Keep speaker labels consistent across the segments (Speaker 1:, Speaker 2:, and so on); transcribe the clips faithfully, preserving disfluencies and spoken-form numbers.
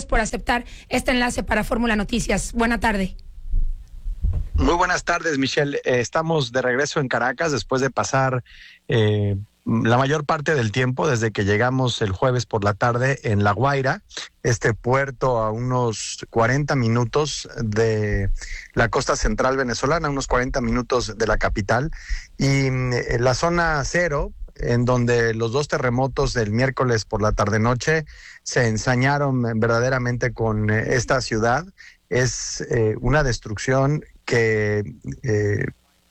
Speaker 1: por aceptar este enlace para Fórmula Noticias. Buena tarde.
Speaker 2: Muy buenas tardes, Michelle. Eh, estamos de regreso en Caracas después de pasar eh, la mayor parte del tiempo desde que llegamos el jueves por la tarde en La Guaira, este puerto a unos cuarenta minutos de la costa central venezolana, unos cuarenta minutos de la capital, y eh, la zona cero, en donde los dos terremotos del miércoles por la tarde-noche se ensañaron verdaderamente con eh, esta ciudad. Es eh, una destrucción que eh,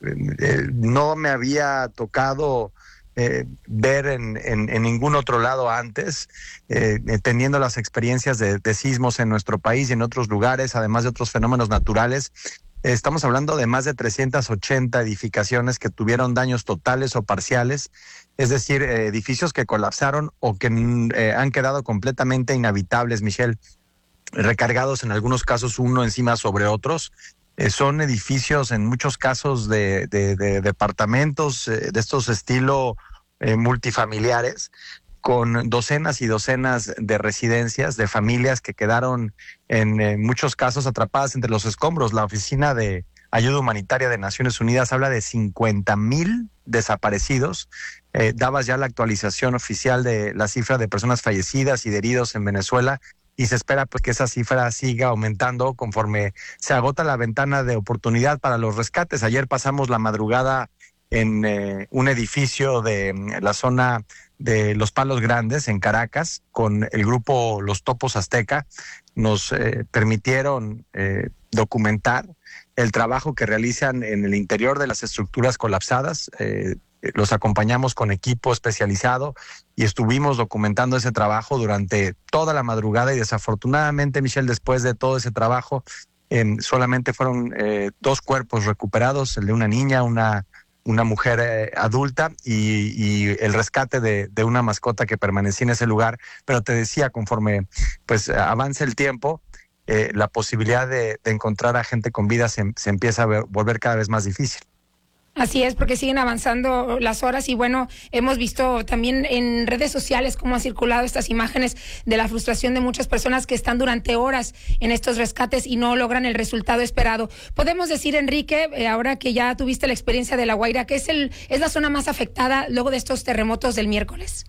Speaker 2: eh, no me había tocado eh, ver en, en, en ningún otro lado antes, eh, teniendo las experiencias de, de sismos en nuestro país y en otros lugares, además de otros fenómenos naturales. Estamos hablando de más de trescientas ochenta edificaciones que tuvieron daños totales o parciales, es decir, eh, edificios que colapsaron o que eh, han quedado completamente inhabitables, Michelle, recargados en algunos casos uno encima sobre otros. Eh, son edificios en muchos casos de, de, de departamentos eh, de estos estilo eh, multifamiliares, con docenas y docenas de residencias, de familias que quedaron en eh, muchos casos atrapadas entre los escombros. La Oficina de Ayuda Humanitaria de Naciones Unidas habla de cincuenta mil desaparecidos. Eh, dabas ya la actualización oficial de la cifra de personas fallecidas y de heridos en Venezuela, y se espera pues que esa cifra siga aumentando conforme se agota la ventana de oportunidad para los rescates. Ayer pasamos la madrugada en eh, un edificio de eh, la zona de Los Palos Grandes, en Caracas, con el grupo Los Topos Azteca. Nos eh, permitieron eh, documentar el trabajo que realizan en el interior de las estructuras colapsadas. Eh, los acompañamos con equipo especializado y estuvimos documentando ese trabajo durante toda la madrugada, y desafortunadamente, Michelle, después de todo ese trabajo, eh, solamente fueron eh, dos cuerpos recuperados, el de una niña, una una mujer eh, adulta y, y el rescate de, de una mascota que permanecía en ese lugar. Pero te decía, conforme pues avance el tiempo, eh, la posibilidad de, de encontrar a gente con vida se, se empieza a ver, volver cada vez más difícil.
Speaker 1: Así es, porque siguen avanzando las horas y bueno, hemos visto también en redes sociales cómo han circulado estas imágenes de la frustración de muchas personas que están durante horas en estos rescates y no logran el resultado esperado. Podemos decir, Enrique, eh, ahora que ya tuviste la experiencia de La Guaira, que es el es la zona más afectada luego de estos terremotos del miércoles.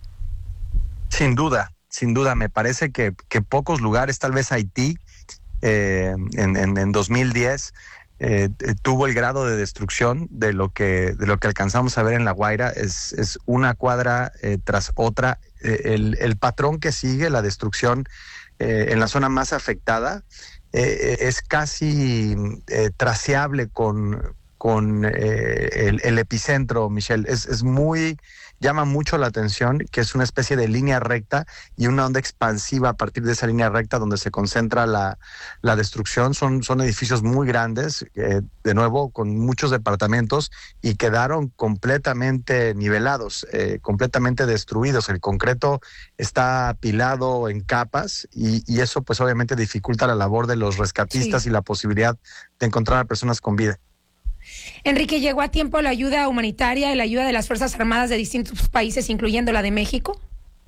Speaker 2: Sin duda, sin duda, me parece que, que pocos lugares, tal vez Haití, eh, en, en, en dos mil diez, Eh, tuvo el grado de destrucción de lo que de lo que alcanzamos a ver en La Guaira. Es, es una cuadra eh, tras otra. Eh, el, el patrón que sigue la destrucción eh, en la zona más afectada eh, es casi eh, traceable con, con eh, el, el epicentro, Michelle. Es, es muy... llama mucho la atención que es una especie de línea recta y una onda expansiva a partir de esa línea recta donde se concentra la, la destrucción. Son, son edificios muy grandes, eh, de nuevo, con muchos departamentos, y quedaron completamente nivelados, eh, completamente destruidos. El concreto está apilado en capas y, y eso pues obviamente dificulta la labor de los rescatistas sí. y la posibilidad de encontrar a personas con vida.
Speaker 1: Enrique, ¿llegó a tiempo la ayuda humanitaria y la ayuda de las Fuerzas Armadas de distintos países, incluyendo la de México?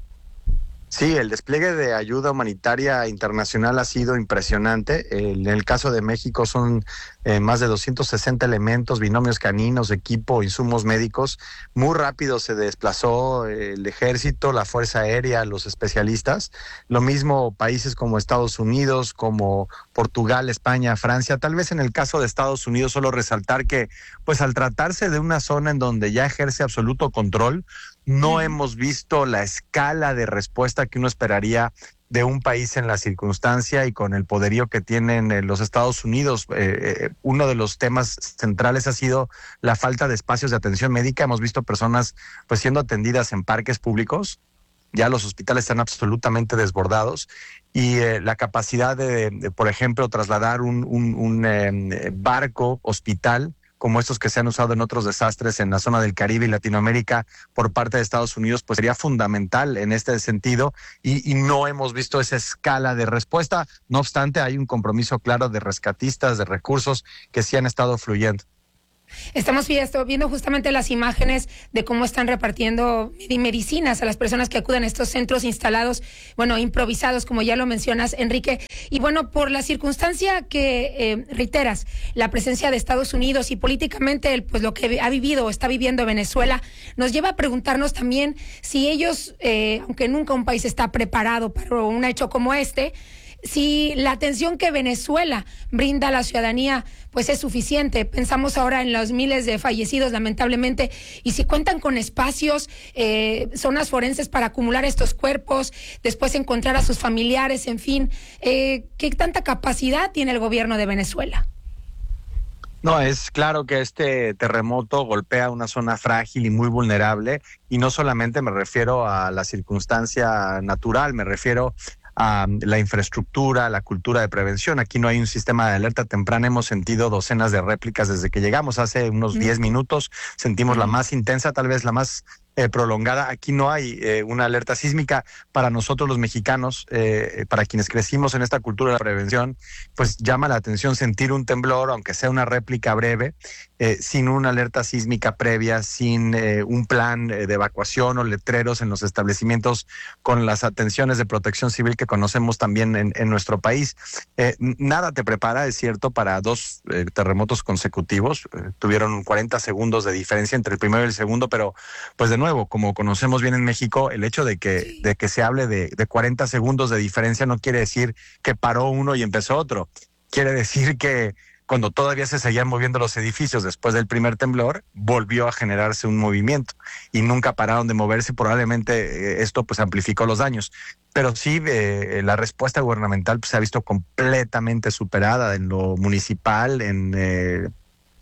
Speaker 2: Sí, el despliegue de ayuda humanitaria internacional ha sido impresionante. En el caso de México son eh, más de doscientos sesenta elementos, binomios caninos, equipo, insumos médicos. Muy rápido se desplazó el ejército, la Fuerza Aérea, los especialistas. Lo mismo países como Estados Unidos, como Portugal, España, Francia. Tal vez en el caso de Estados Unidos solo resaltar que, pues al tratarse de una zona en donde ya ejerce absoluto control, no uh-huh. hemos visto la escala de respuesta que uno esperaría de un país en la circunstancia y con el poderío que tienen eh, los Estados Unidos. Eh, eh, uno de los temas centrales ha sido la falta de espacios de atención médica. Hemos visto personas pues siendo atendidas en parques públicos. Ya los hospitales están absolutamente desbordados y eh, la capacidad de, de, por ejemplo, trasladar un, un, un eh, barco hospital como estos que se han usado en otros desastres en la zona del Caribe y Latinoamérica por parte de Estados Unidos, pues sería fundamental en este sentido, y, y no hemos visto esa escala de respuesta. No obstante, hay un compromiso claro de rescatistas, de recursos que sí han estado fluyendo.
Speaker 1: Estamos viendo justamente las imágenes de cómo están repartiendo medicinas a las personas que acuden a estos centros instalados, bueno, improvisados, como ya lo mencionas, Enrique. Y bueno, por la circunstancia que eh, reiteras, la presencia de Estados Unidos y políticamente, pues lo que ha vivido o está viviendo Venezuela, nos lleva a preguntarnos también si ellos, eh, aunque nunca un país está preparado para un hecho como este, si la atención que Venezuela brinda a la ciudadanía pues es suficiente. Pensamos ahora en los miles de fallecidos, lamentablemente, y si cuentan con espacios, eh, zonas forenses para acumular estos cuerpos, después encontrar a sus familiares, en fin, eh, ¿qué tanta capacidad tiene el gobierno de Venezuela?
Speaker 2: No, es claro que este terremoto golpea una zona frágil y muy vulnerable, y no solamente me refiero a la circunstancia natural, me refiero a la infraestructura, la cultura de prevención. Aquí no hay un sistema de alerta temprana. Hemos sentido docenas de réplicas desde que llegamos. Hace unos diez minutos sentimos la más intensa, tal vez la más eh, prolongada. Aquí no hay eh, una alerta sísmica. Para nosotros los mexicanos, eh, para quienes crecimos en esta cultura de la prevención, pues llama la atención sentir un temblor, aunque sea una réplica breve, eh, sin una alerta sísmica previa, sin eh, un plan eh, de evacuación o letreros en los establecimientos con las atenciones de protección civil que conocemos también en, en nuestro país. Eh, nada te prepara, es cierto, para dos eh, terremotos consecutivos. Eh, tuvieron cuarenta segundos de diferencia entre el primero y el segundo, pero pues de nuevo, como conocemos bien en México, el hecho de que, sí. de que se hable de, de cuarenta segundos de diferencia no quiere decir que paró uno y empezó otro. Quiere decir que cuando todavía se seguían moviendo los edificios después del primer temblor, volvió a generarse un movimiento y nunca pararon de moverse. Probablemente eh, esto pues amplificó los daños. Pero sí, eh, la respuesta gubernamental pues, se ha visto completamente superada en lo municipal, en eh,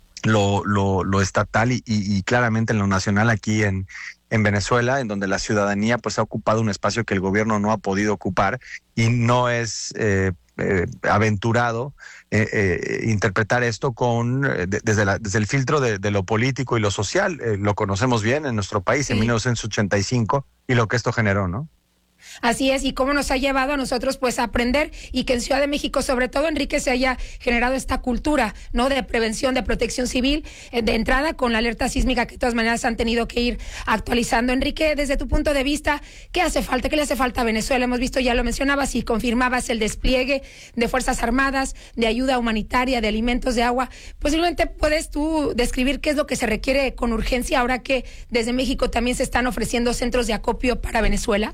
Speaker 2: lo, lo, lo estatal y, y, y claramente en lo nacional aquí en, en Venezuela, en donde la ciudadanía pues ha ocupado un espacio que el gobierno no ha podido ocupar, y no es eh, eh, aventurado eh, eh, interpretar esto con eh, de, desde, la, desde el filtro de, de lo político y lo social. Eh, lo conocemos bien en nuestro país, sí. En mil novecientos ochenta y cinco, y lo que esto generó, ¿no?
Speaker 1: Así es, y cómo nos ha llevado a nosotros pues a aprender, y que en Ciudad de México, sobre todo, Enrique, se haya generado esta cultura, ¿no?, de prevención, de protección civil, eh, de entrada con la alerta sísmica que de todas maneras han tenido que ir actualizando. Enrique, desde tu punto de vista, ¿qué hace falta? ¿Qué le hace falta a Venezuela? Hemos visto, ya lo mencionabas y confirmabas, el despliegue de Fuerzas Armadas, de ayuda humanitaria, de alimentos, de agua. Posiblemente puedes tú describir qué es lo que se requiere con urgencia ahora que desde México también se están ofreciendo centros de acopio para Venezuela.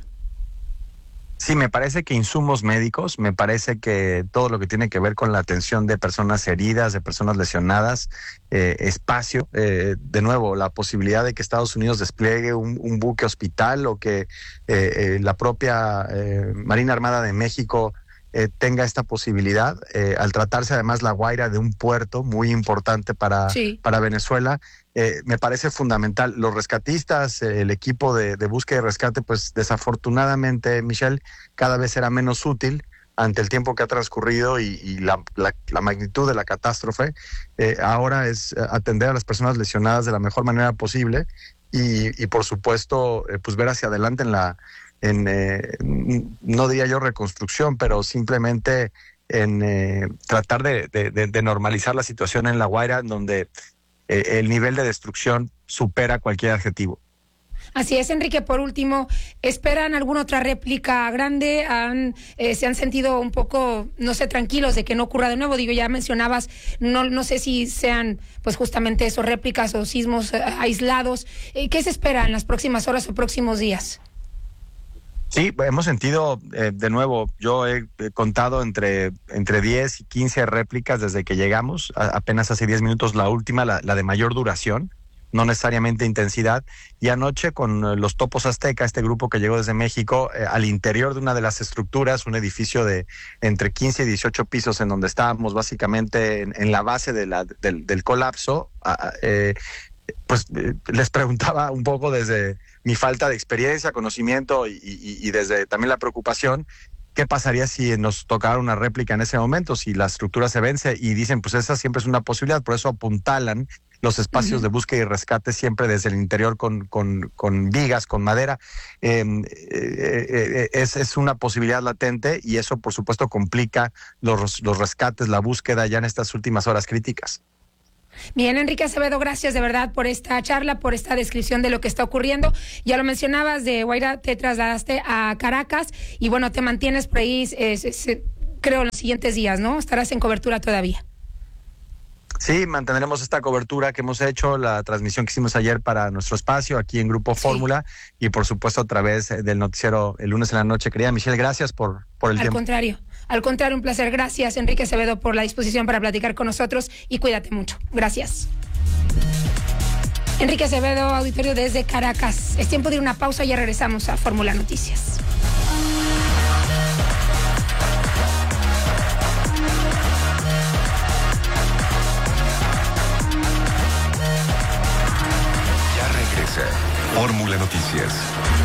Speaker 2: Sí, me parece que insumos médicos, me parece que todo lo que tiene que ver con la atención de personas heridas, de personas lesionadas, eh, espacio, eh, de nuevo, la posibilidad de que Estados Unidos despliegue un, un buque hospital, o que eh, eh, la propia eh, Marina Armada de México eh, tenga esta posibilidad, eh, al tratarse además La Guaira de un puerto muy importante para, sí. para Venezuela. Eh, me parece fundamental. Los rescatistas, eh, el equipo de, de búsqueda y rescate, pues desafortunadamente, Michelle, cada vez será menos útil ante el tiempo que ha transcurrido y, y la, la, la magnitud de la catástrofe. Eh, ahora es atender a las personas lesionadas de la mejor manera posible y, y por supuesto, eh, pues ver hacia adelante en la, en eh, no diría yo reconstrucción, pero simplemente en eh, tratar de, de, de normalizar la situación en La Guaira, en donde Eh, el nivel de destrucción supera cualquier adjetivo.
Speaker 1: Así es, Enrique. Por último, ¿esperan alguna otra réplica grande? ¿Han, eh, ¿Se han sentido un poco, no sé, tranquilos de que no ocurra de nuevo? Digo, ya mencionabas, no, no sé si sean pues justamente esos réplicas o sismos eh, aislados. Eh, ¿Qué se espera en las próximas horas o próximos días?
Speaker 2: Sí, hemos sentido, eh, de nuevo, yo he, he contado entre, entre diez y quince réplicas desde que llegamos, a, apenas hace diez minutos la última, la, la de mayor duración, no necesariamente intensidad, y anoche con eh, los Topos Azteca, este grupo que llegó desde México, eh, al interior de una de las estructuras, un edificio de entre quince y dieciocho pisos, en donde estábamos básicamente en, en la base de la, del, del colapso, eh, pues eh, les preguntaba un poco desde mi falta de experiencia, conocimiento y, y, y desde también la preocupación, ¿qué pasaría si nos tocara una réplica en ese momento, si la estructura se vence? Y dicen, pues esa siempre es una posibilidad, por eso apuntalan los espacios uh-huh. de búsqueda y rescate siempre desde el interior con, con, con vigas, con madera. Eh, eh, eh, es, es una posibilidad latente, y eso por supuesto complica los, los rescates, la búsqueda ya en estas últimas horas críticas.
Speaker 1: Bien, Enrique Acevedo, gracias de verdad por esta charla, por esta descripción de lo que está ocurriendo. Ya lo mencionabas, de Guaira te trasladaste a Caracas y bueno, te mantienes por ahí, eh, se, se, creo, en los siguientes días, ¿no? Estarás en cobertura todavía.
Speaker 2: Sí, mantendremos esta cobertura que hemos hecho, la transmisión que hicimos ayer para nuestro espacio aquí en Grupo Fórmula sí. y por supuesto a través del noticiero el lunes en la noche. Querida Michelle, gracias por, por el
Speaker 1: al
Speaker 2: tiempo.
Speaker 1: Al contrario, al contrario, un placer. Gracias, Enrique Acevedo, por la disposición para platicar con nosotros y cuídate mucho. Gracias. Enrique Acevedo, auditorio desde Caracas. Es tiempo de ir a una pausa y ya regresamos a Fórmula Noticias.
Speaker 3: Fórmula Noticias.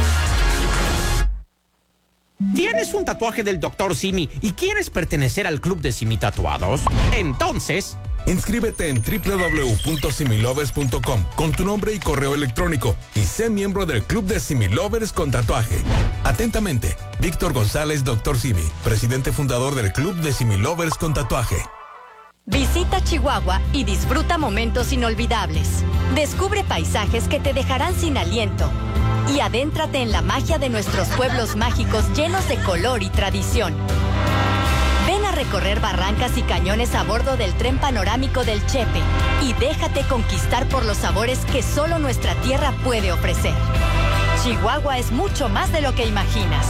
Speaker 4: ¿Tienes un tatuaje del doctor Simi y quieres pertenecer al club de Simi Tatuados? Entonces,
Speaker 3: inscríbete en doble u doble u doble u punto similovers punto com con tu nombre y correo electrónico y sé miembro del club de Similovers con tatuaje. Atentamente, Víctor González, doctor Simi, presidente fundador del club de Similovers con tatuaje.
Speaker 5: Visita Chihuahua y disfruta momentos inolvidables. Descubre paisajes que te dejarán sin aliento. Y adéntrate en la magia de nuestros pueblos mágicos llenos de color y tradición. Ven a recorrer barrancas y cañones a bordo del tren panorámico del Chepe y déjate conquistar por los sabores que solo nuestra tierra puede ofrecer. Chihuahua es mucho más de lo que imaginas.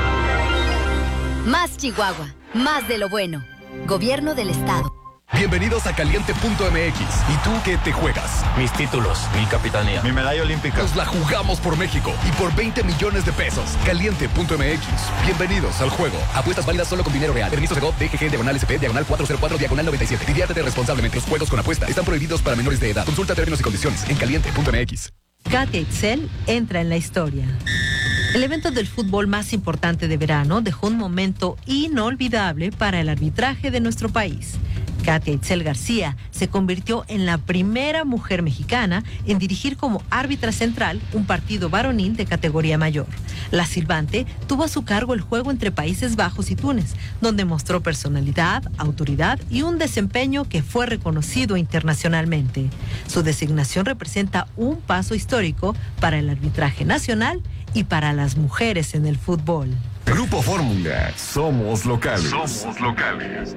Speaker 6: Más Chihuahua, más de lo bueno. Gobierno del Estado.
Speaker 7: Bienvenidos a Caliente punto M X. ¿Y tú qué te juegas?
Speaker 8: Mis títulos, mi capitanía,
Speaker 7: mi medalla olímpica. Nos la jugamos por México y por veinte millones de pesos. Caliente punto M X. Bienvenidos al juego. Apuestas válidas solo con dinero real. Permiso de G O P, D G G, diagonal S P, diagonal cuatrocientos cuatro, diagonal noventa y siete. Diviértete responsablemente. Los juegos con apuesta están prohibidos para menores de edad. Consulta términos y condiciones en Caliente punto M X.
Speaker 9: Katia Itzel entra en la historia. El evento del fútbol más importante de verano dejó un momento inolvidable para el arbitraje de nuestro país. Katia Itzel García se convirtió en la primera mujer mexicana en dirigir como árbitra central un partido varonil de categoría mayor. La silbante tuvo a su cargo el juego entre Países Bajos y Túnez, donde mostró personalidad, autoridad y un desempeño que fue reconocido internacionalmente. Su designación representa un paso histórico para el arbitraje nacional y para las mujeres en el fútbol.
Speaker 3: Grupo Fórmula, somos locales.
Speaker 8: Somos locales.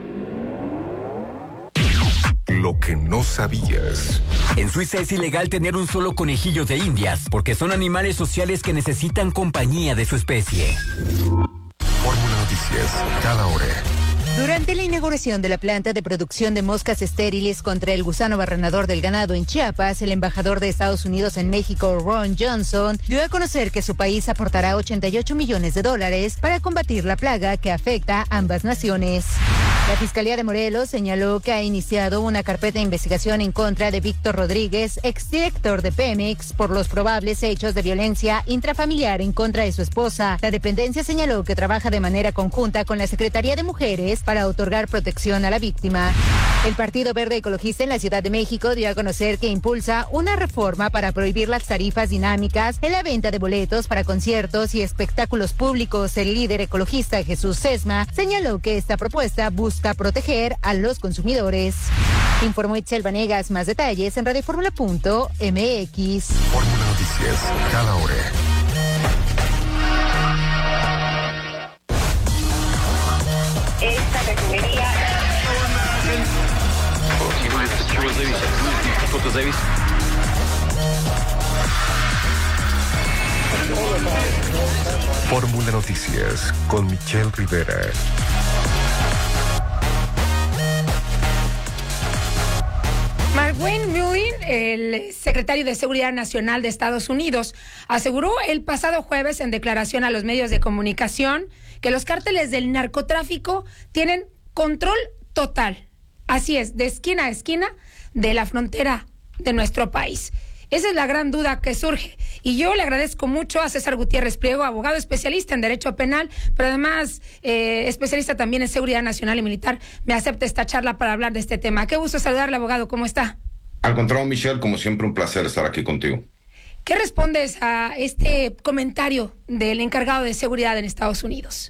Speaker 3: Lo que no sabías.
Speaker 10: En Suiza es ilegal tener un solo conejillo de indias, porque son animales sociales que necesitan compañía de su especie.
Speaker 3: Fórmula Noticias, cada hora.
Speaker 11: Durante la inauguración de la planta de producción de moscas estériles contra el gusano barrenador del ganado en Chiapas, el embajador de Estados Unidos en México, Ron Johnson, dio a conocer que su país aportará ochenta y ocho millones de dólares para combatir la plaga que afecta a ambas naciones. La Fiscalía de Morelos señaló que ha iniciado una carpeta de investigación en contra de Víctor Rodríguez, exdirector de Pemex, por los probables hechos de violencia intrafamiliar en contra de su esposa. La dependencia señaló que trabaja de manera conjunta con la Secretaría de Mujeres para otorgar protección a la víctima. El Partido Verde Ecologista en la Ciudad de México dio a conocer que impulsa una reforma para prohibir las tarifas dinámicas en la venta de boletos para conciertos y espectáculos públicos. El líder ecologista Jesús Sesma señaló que esta propuesta busca proteger a los consumidores. Informó Itzel Vanegas. Más detalles en radio fórmula punto M X.
Speaker 3: Fórmula Noticias, cada hora.
Speaker 12: Esta refinería.
Speaker 3: Fórmula Noticias con Michelle Rivera.
Speaker 1: Mark-Wayne Mullin, el secretario de Seguridad Nacional de Estados Unidos, aseguró el pasado jueves en declaración a los medios de comunicación que los cárteles del narcotráfico tienen control total, así es, de esquina a esquina de la frontera de nuestro país. Esa es la gran duda que surge. Y yo le agradezco mucho a César Gutiérrez Priego, abogado especialista en Derecho Penal, pero además eh, especialista también en Seguridad Nacional y Militar. Me acepta esta charla para hablar de este tema. Qué gusto saludarle, abogado. ¿Cómo está?
Speaker 13: Al contrario, Michelle, como siempre, un placer estar aquí contigo.
Speaker 1: ¿Qué respondes a este comentario del encargado de seguridad en Estados Unidos?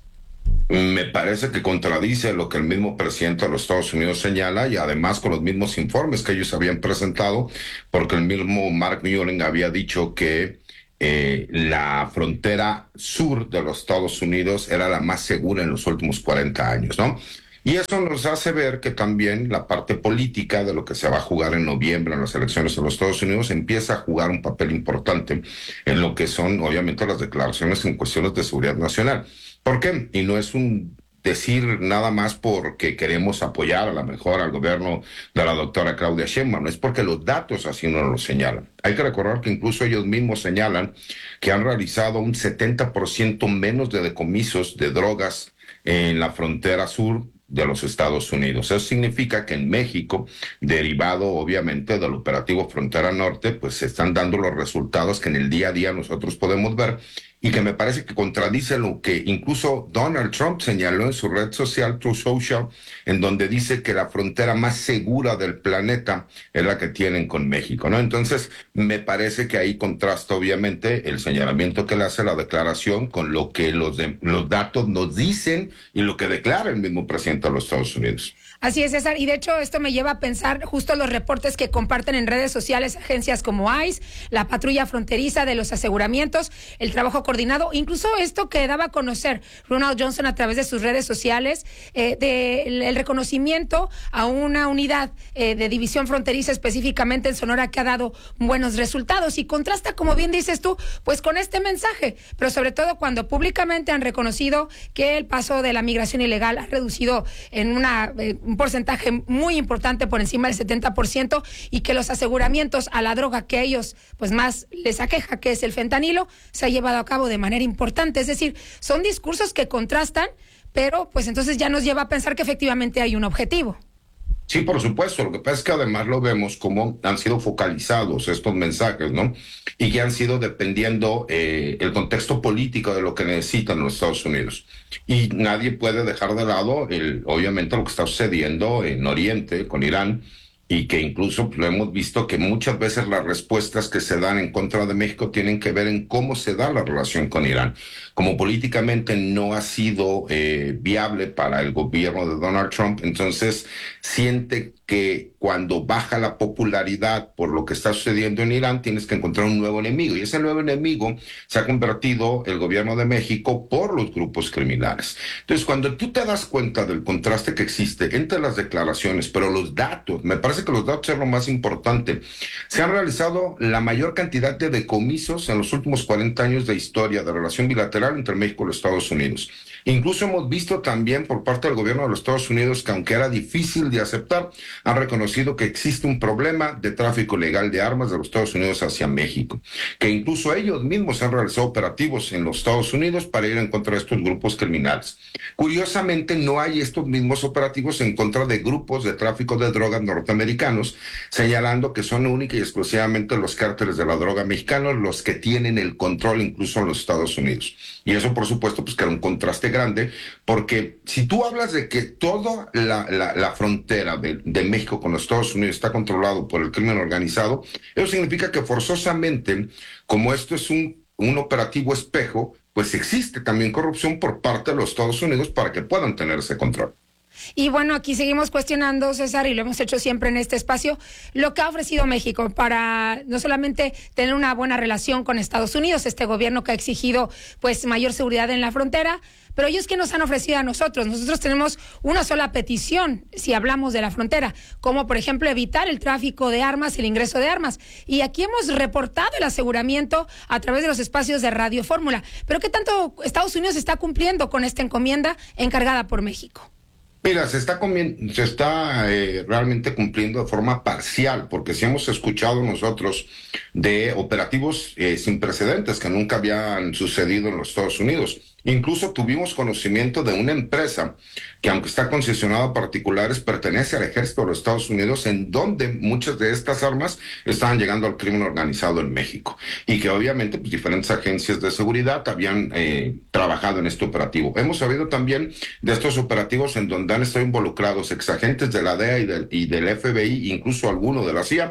Speaker 13: Me parece que contradice lo que el mismo presidente de los Estados Unidos señala y además con los mismos informes que ellos habían presentado, porque el mismo Mark Milley había dicho que eh, la frontera sur de los Estados Unidos era la más segura en los últimos cuarenta años, ¿no? Y eso nos hace ver que también la parte política de lo que se va a jugar en noviembre en las elecciones en los Estados Unidos empieza a jugar un papel importante en lo que son obviamente las declaraciones en cuestiones de seguridad nacional. ¿Por qué? Y no es un decir nada más porque queremos apoyar a la mejor al gobierno de la doctora Claudia Sheinbaum, es porque los datos así nos lo señalan. Hay que recordar que incluso ellos mismos señalan que han realizado un setenta por ciento menos de decomisos de drogas en la frontera sur de los Estados Unidos. Eso significa que en México, derivado obviamente del operativo Frontera Norte, pues se están dando los resultados que en el día a día nosotros podemos ver y que me parece que contradice lo que incluso Donald Trump señaló en su red social, Truth Social, en donde dice que la frontera más segura del planeta es la que tienen con México, ¿no? Entonces, me parece que ahí contrasta obviamente el señalamiento que le hace la declaración con lo que los, de, los datos nos dicen y lo que declara el mismo presidente de los Estados Unidos.
Speaker 1: Así es, César, y de hecho esto me lleva a pensar justo los reportes que comparten en redes sociales agencias como ICE, la patrulla fronteriza de los aseguramientos, el trabajo coordinado, incluso esto que daba a conocer Ronald Johnson a través de sus redes sociales, eh, de el, el reconocimiento a una unidad eh, de división fronteriza específicamente en Sonora que ha dado buenos resultados y contrasta, como bien dices tú, pues con este mensaje, pero sobre todo cuando públicamente han reconocido que el paso de la migración ilegal ha reducido en una... Eh, un porcentaje muy importante por encima del setenta por ciento y que los aseguramientos a la droga que a ellos pues más les aqueja, que es el fentanilo, se ha llevado a cabo de manera importante. Es decir, son discursos que contrastan, pero pues entonces ya nos lleva a pensar que efectivamente hay un objetivo.
Speaker 13: Sí, por supuesto. Lo que pasa es que además lo vemos como han sido focalizados estos mensajes, ¿no? Y que han sido dependiendo eh, el contexto político de lo que necesitan los Estados Unidos. Y nadie puede dejar de lado, el, obviamente, lo que está sucediendo en Oriente con Irán, y que incluso lo hemos visto que muchas veces las respuestas que se dan en contra de México tienen que ver en cómo se da la relación con Irán. Como políticamente no ha sido eh, viable para el gobierno de Donald Trump, entonces siente que cuando baja la popularidad por lo que está sucediendo en Irán, tienes que encontrar un nuevo enemigo. Y ese nuevo enemigo se ha convertido el gobierno de México por los grupos criminales. Entonces, cuando tú te das cuenta del contraste que existe entre las declaraciones, pero los datos, me parece que los datos es lo más importante. Se han realizado la mayor cantidad de decomisos en los últimos cuarenta años de historia de relación bilateral entre México y los Estados Unidos. Incluso hemos visto también por parte del gobierno de los Estados Unidos que, aunque era difícil de aceptar, han reconocido que existe un problema de tráfico ilegal de armas de los Estados Unidos hacia México, que incluso ellos mismos han realizado operativos en los Estados Unidos para ir en contra de estos grupos criminales. Curiosamente, no hay estos mismos operativos en contra de grupos de tráfico de drogas norteamericanos, señalando que son única y exclusivamente los cárteles de la droga mexicanos los que tienen el control incluso en los Estados Unidos. Y eso, por supuesto, pues crea un contraste grande, porque si tú hablas de que toda la, la, la frontera de, de México con los Estados Unidos está controlado por el crimen organizado, eso significa que forzosamente, como esto es un, un operativo espejo, pues existe también corrupción por parte de los Estados Unidos para que puedan tener ese control.
Speaker 1: Y bueno, aquí seguimos cuestionando, César, y lo hemos hecho siempre en este espacio, lo que ha ofrecido México para no solamente tener una buena relación con Estados Unidos, este gobierno que ha exigido pues mayor seguridad en la frontera, pero ellos que nos han ofrecido a nosotros. Nosotros tenemos una sola petición si hablamos de la frontera, como por ejemplo evitar el tráfico de armas, el ingreso de armas. Y aquí hemos reportado el aseguramiento a través de los espacios de Radio Fórmula. Pero ¿qué tanto Estados Unidos está cumpliendo con esta encomienda encargada por México?
Speaker 13: Mira, se está, comi- se está eh, realmente cumpliendo de forma parcial, porque sí hemos escuchado nosotros de operativos eh, sin precedentes que nunca habían sucedido en los Estados Unidos. Incluso tuvimos conocimiento de una empresa que, aunque está concesionada a particulares, pertenece al ejército de los Estados Unidos, en donde muchas de estas armas estaban llegando al crimen organizado en México. Y que obviamente pues, diferentes agencias de seguridad habían eh, trabajado en este operativo. Hemos sabido también de estos operativos en donde han estado involucrados exagentes de la D E A y del, y del F B I, incluso alguno de la C I A,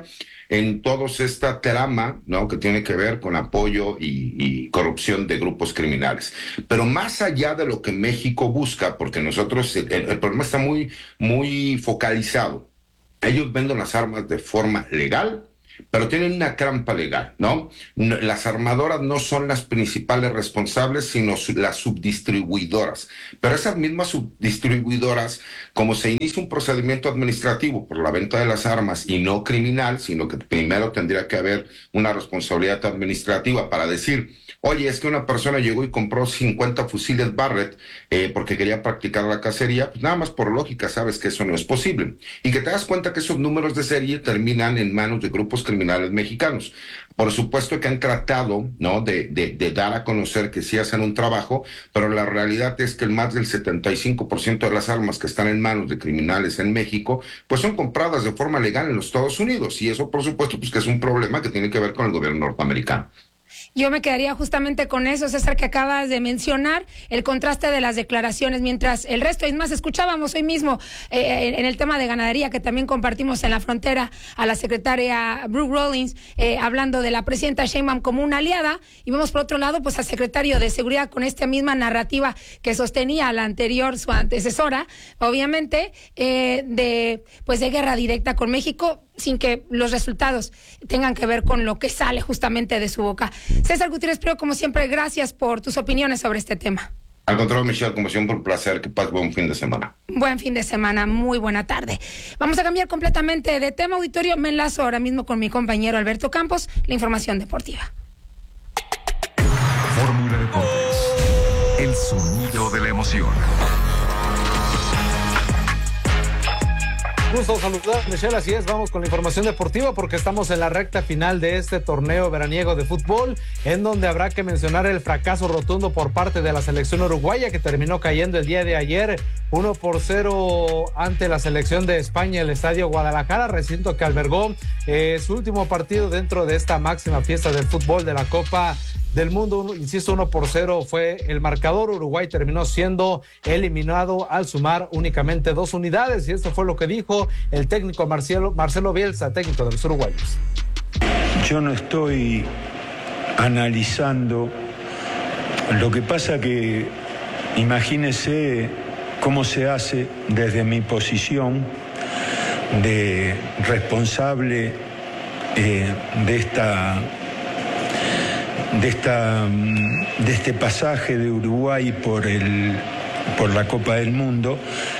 Speaker 13: en toda esta trama, ¿no?, que tiene que ver con apoyo y, y corrupción de grupos criminales. Pero más allá de lo que México busca, porque nosotros, el, el problema está muy, muy focalizado. Ellos venden las armas de forma legal, pero tienen una trampa legal, ¿no? Las armadoras no son las principales responsables, sino las subdistribuidoras. Pero esas mismas subdistribuidoras, como se inicia un procedimiento administrativo por la venta de las armas y no criminal, sino que primero tendría que haber una responsabilidad administrativa para decir, oye, es que una persona llegó y compró cincuenta fusiles Barrett eh, porque quería practicar la cacería, pues nada más por lógica sabes que eso no es posible. Y que te das cuenta que esos números de serie terminan en manos de grupos criminales mexicanos. Por supuesto que han tratado, ¿no?, de, de, de dar a conocer que sí hacen un trabajo, pero la realidad es que el más del setenta y cinco por ciento de las armas que están en manos de criminales en México, pues son compradas de forma legal en los Estados Unidos. Y eso, por supuesto, pues que es un problema que tiene que ver con el gobierno norteamericano.
Speaker 1: Yo me quedaría justamente con eso, César, que acabas de mencionar, el contraste de las declaraciones, mientras el resto, es más, escuchábamos hoy mismo eh, en el tema de ganadería que también compartimos en la frontera a la secretaria Brooke Rollins eh, hablando de la presidenta Sheinbaum como una aliada, y vemos por otro lado pues al secretario de Seguridad con esta misma narrativa que sostenía la anterior, su antecesora, obviamente, eh, de pues de guerra directa con México, sin que los resultados tengan que ver con lo que sale justamente de su boca. César Gutiérrez Prieto, como siempre, gracias por tus opiniones sobre este tema.
Speaker 13: Al contrario, Michelle, como siempre, un placer. Que pases buen fin de semana.
Speaker 1: Buen fin de semana, muy buena tarde. Vamos a cambiar completamente de tema, auditorio. Me enlazo ahora mismo con mi compañero Alberto Campos, la información deportiva.
Speaker 12: Fórmula Deportes, el sonido de la emoción.
Speaker 14: Gusto saludar, Michelle, así es, vamos con la información deportiva porque estamos en la recta final de este torneo veraniego de fútbol, en donde habrá que mencionar el fracaso rotundo por parte de la selección uruguaya, que terminó cayendo el día de ayer uno por cero ante la selección de España, el Estadio Guadalajara, recinto que albergó eh, su último partido dentro de esta máxima fiesta del fútbol de la Copa del Mundo. Insisto, uno por cero fue el marcador. Uruguay terminó siendo eliminado al sumar únicamente dos unidades, y esto fue lo que dijo el técnico Marcelo, Marcelo Bielsa, técnico de los uruguayos.
Speaker 15: Yo no estoy analizando, lo que pasa que imagínese cómo se hace desde mi posición de responsable eh, de esta de esta de este pasaje de Uruguay por el por la Copa del Mundo.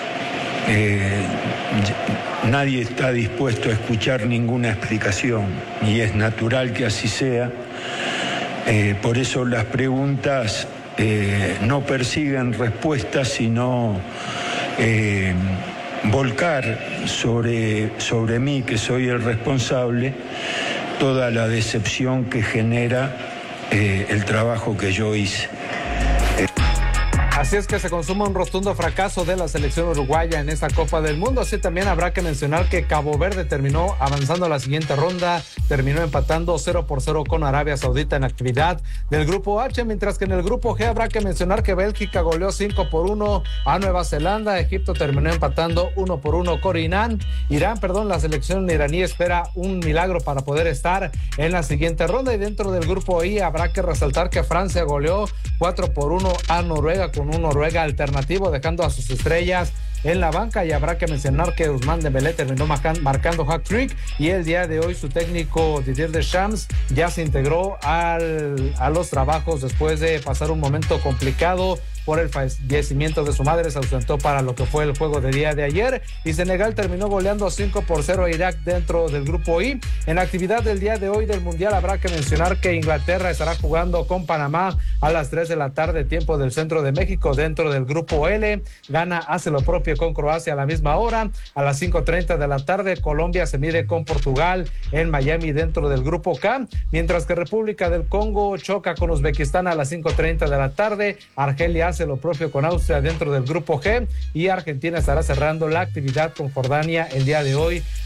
Speaker 15: Eh, nadie está dispuesto a escuchar ninguna explicación y es natural que así sea. Eh, por eso las preguntas eh, no persiguen respuestas, sino eh, volcar sobre, sobre mí, que soy el responsable, toda la decepción que genera eh, el trabajo que yo hice.
Speaker 14: Así es que se consuma un rotundo fracaso de la selección uruguaya en esta Copa del Mundo. Así también habrá que mencionar que Cabo Verde terminó avanzando a la siguiente ronda, terminó empatando cero por cero con Arabia Saudita en actividad del Grupo H, mientras que en el Grupo G habrá que mencionar que Bélgica goleó cinco por uno a Nueva Zelanda, Egipto terminó empatando uno por uno con Irán, Irán, perdón, la selección iraní espera un milagro para poder estar en la siguiente ronda, y dentro del Grupo I habrá que resaltar que Francia goleó cuatro por uno a Noruega con un Noruega alternativo, dejando a sus estrellas en la banca, y habrá que mencionar que Ousmane Dembélé terminó marcan, marcando hat-trick, y el día de hoy su técnico Didier Deschamps ya se integró al, a los trabajos después de pasar un momento complicado por el fallecimiento de su madre. Se ausentó para lo que fue el juego de día de ayer, y Senegal terminó goleando cinco por cero a Irak dentro del Grupo I. En la actividad del día de hoy del Mundial habrá que mencionar que Inglaterra estará jugando con Panamá a las tres de la tarde, tiempo del centro de México, dentro del Grupo L. Ghana hace lo propio con Croacia a la misma hora. A las cinco treinta de la tarde Colombia se mide con Portugal en Miami dentro del Grupo K, mientras que República del Congo choca con Uzbekistán a las cinco treinta de la tarde. Argelia hace lo propio con Austria dentro del Grupo G, y Argentina estará cerrando la actividad con Jordania el día de hoy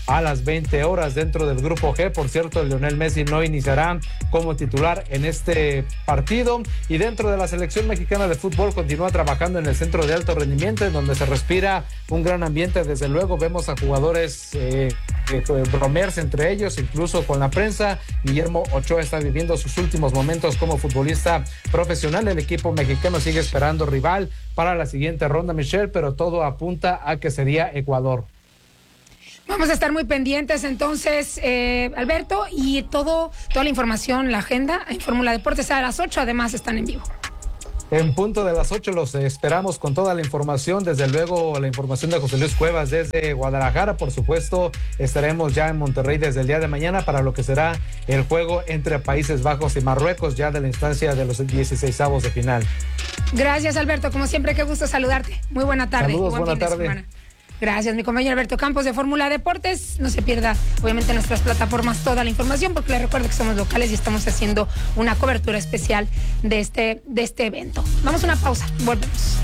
Speaker 14: a las veinte horas. Dentro del grupo G, por cierto, Lionel Messi no iniciará como titular en este partido. Y dentro de la selección mexicana de fútbol continúa trabajando en el centro de alto rendimiento, en donde se respira un gran ambiente. Desde luego vemos a jugadores eh, eh, bromearse entre ellos, incluso con la prensa. Guillermo Ochoa está viviendo sus últimos momentos como futbolista profesional. El equipo mexicano sigue esperando rival para la siguiente ronda, Michelle, pero todo apunta a que sería Ecuador.
Speaker 1: Vamos a estar muy pendientes entonces, eh, Alberto, y todo, toda la información, la agenda en Fórmula Deportes a las ocho, además están en vivo.
Speaker 14: En punto de las ocho los esperamos con toda la información, desde luego la información de José Luis Cuevas desde Guadalajara. Por supuesto, estaremos ya en Monterrey desde el día de mañana para lo que será el juego entre Países Bajos y Marruecos, ya de la instancia de los dieciseisavos de final.
Speaker 1: Gracias, Alberto, como siempre, qué gusto saludarte. Muy buena tarde.
Speaker 14: Saludos,
Speaker 1: Buen
Speaker 14: buena
Speaker 1: fin de
Speaker 14: tarde.
Speaker 1: semana. Gracias, mi compañero Alberto Campos de Fórmula Deportes. No se pierda, obviamente, en nuestras plataformas toda la información, porque les recuerdo que somos locales y estamos haciendo una cobertura especial de este, de este evento. Vamos a una pausa, volvemos.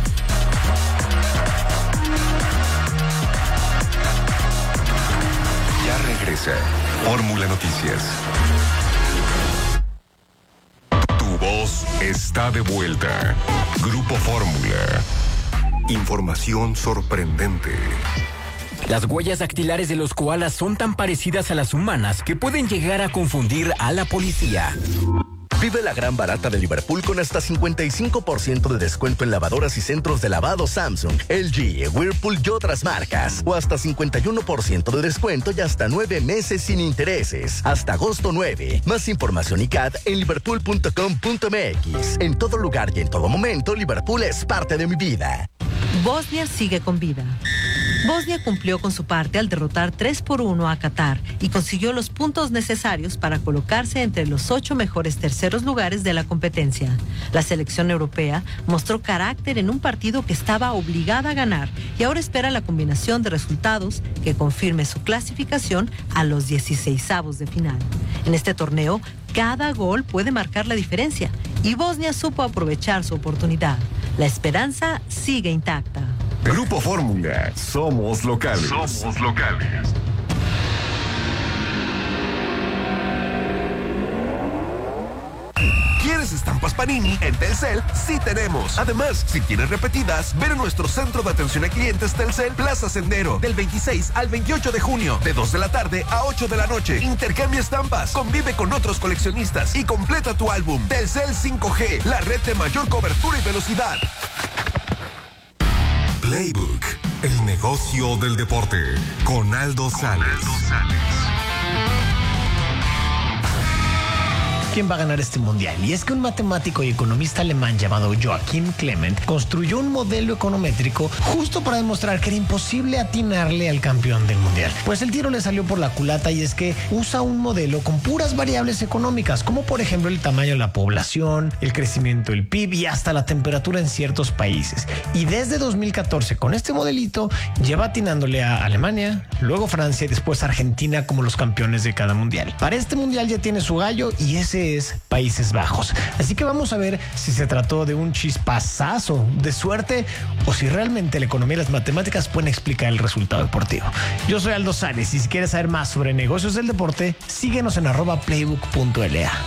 Speaker 12: Ya regresa Fórmula Noticias. Tu voz está de vuelta. Grupo Fórmula. Información sorprendente.
Speaker 10: Las huellas dactilares de los koalas son tan parecidas a las humanas que pueden llegar a confundir a la policía.
Speaker 16: Vive la gran barata de Liverpool con hasta cincuenta y cinco por ciento de descuento en lavadoras y centros de lavado Samsung, L G, Whirlpool y otras marcas. O hasta cincuenta y uno por ciento de descuento y hasta nueve meses sin intereses. Hasta agosto nueve. Más información y C A D en liverpool punto com punto m x. En todo lugar y en todo momento, Liverpool es parte de mi vida.
Speaker 9: Bosnia sigue con vida. Bosnia cumplió con su parte al derrotar tres por uno a Qatar y consiguió los puntos necesarios para colocarse entre los ocho mejores terceros lugares de la competencia. La selección europea mostró carácter en un partido que estaba obligada a ganar y ahora espera la combinación de resultados que confirme su clasificación a los dieciseisavos de final. En este torneo, cada gol puede marcar la diferencia y Bosnia supo aprovechar su oportunidad. La esperanza sigue intacta.
Speaker 12: Grupo Fórmula. Somos locales. Somos locales.
Speaker 17: ¿Quieres estampas Panini? En Telcel sí tenemos. Además, si quieres repetidas, ven a nuestro centro de atención a clientes Telcel Plaza Sendero del veintiséis al veintiocho de junio, de dos de la tarde a ocho de la noche. Intercambia estampas, convive con otros coleccionistas y completa tu álbum. Telcel cinco G, la red de mayor cobertura y velocidad.
Speaker 12: Playbook, el negocio del deporte, con Aldo Sales.
Speaker 18: ¿Quién va a ganar este mundial? Y es que un matemático y economista alemán llamado Joachim Clement construyó un modelo econométrico justo para demostrar que era imposible atinarle al campeón del mundial. Pues el tiro le salió por la culata y es que usa un modelo con puras variables económicas, como por ejemplo el tamaño de la población, el crecimiento del P I B y hasta la temperatura en ciertos países. Y desde dos mil catorce con este modelito lleva atinándole a Alemania, luego Francia y después Argentina como los campeones de cada mundial. Para este mundial ya tiene su gallo y ese es Países Bajos. Así que vamos a ver si se trató de un chispazazo de suerte o si realmente la economía y las matemáticas pueden explicar el resultado deportivo. Yo soy Aldo Sales y si quieres saber más sobre negocios del deporte, síguenos en arroba playbook punto l a.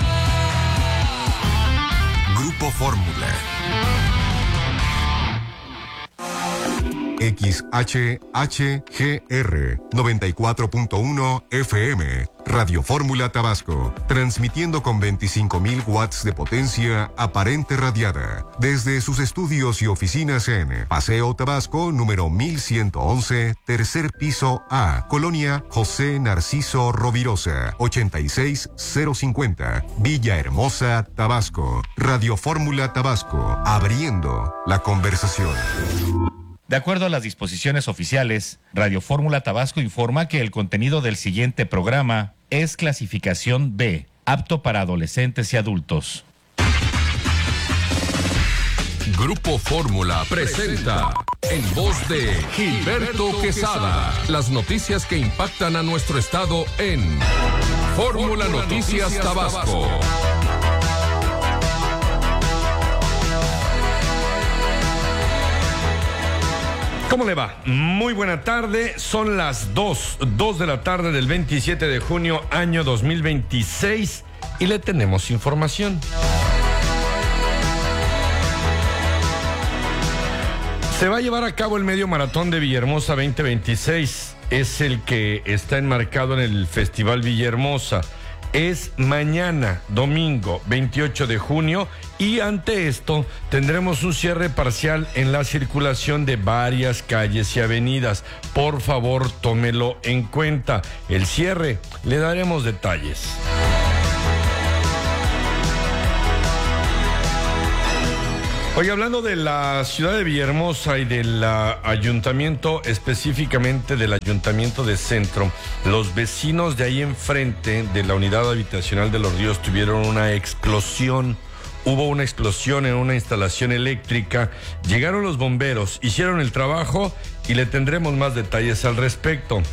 Speaker 12: Grupo Fórmula. X H H G R noventa y cuatro punto uno F M, Radio Fórmula Tabasco, transmitiendo con veinticinco mil watts de potencia aparente radiada, desde sus estudios y oficinas en Paseo Tabasco, número mil ciento once, tercer piso A, Colonia José Narciso Rovirosa, ochenta y seis cero cincuenta, Villahermosa, Tabasco. Radio Fórmula Tabasco, abriendo la conversación.
Speaker 19: De acuerdo a las disposiciones oficiales, Radio Fórmula Tabasco informa que el contenido del siguiente programa es clasificación B, apto para adolescentes y adultos.
Speaker 3: Grupo Fórmula presenta, en voz de Gilberto Quesada, las noticias que impactan a nuestro estado en Fórmula Noticias Tabasco.
Speaker 20: ¿Cómo le va? Muy buena tarde, son las dos, dos de la tarde del veintisiete de junio, año dos mil veintiséis, y le tenemos información. Se va a llevar a cabo el Medio Maratón de Villahermosa veinte veintiséis, es el que está enmarcado en el Festival Villahermosa. Es mañana, domingo veintiocho de junio, y ante esto tendremos un cierre parcial en la circulación de varias calles y avenidas. Por favor, tómelo en cuenta. El cierre, le daremos detalles. Hoy, hablando de la ciudad de Villahermosa y del ayuntamiento, específicamente del ayuntamiento de Centro, los vecinos de ahí enfrente de la unidad habitacional de Los Ríos tuvieron una explosión. Hubo una explosión en una instalación eléctrica, llegaron los bomberos, hicieron el trabajo y le tendremos más detalles al respecto.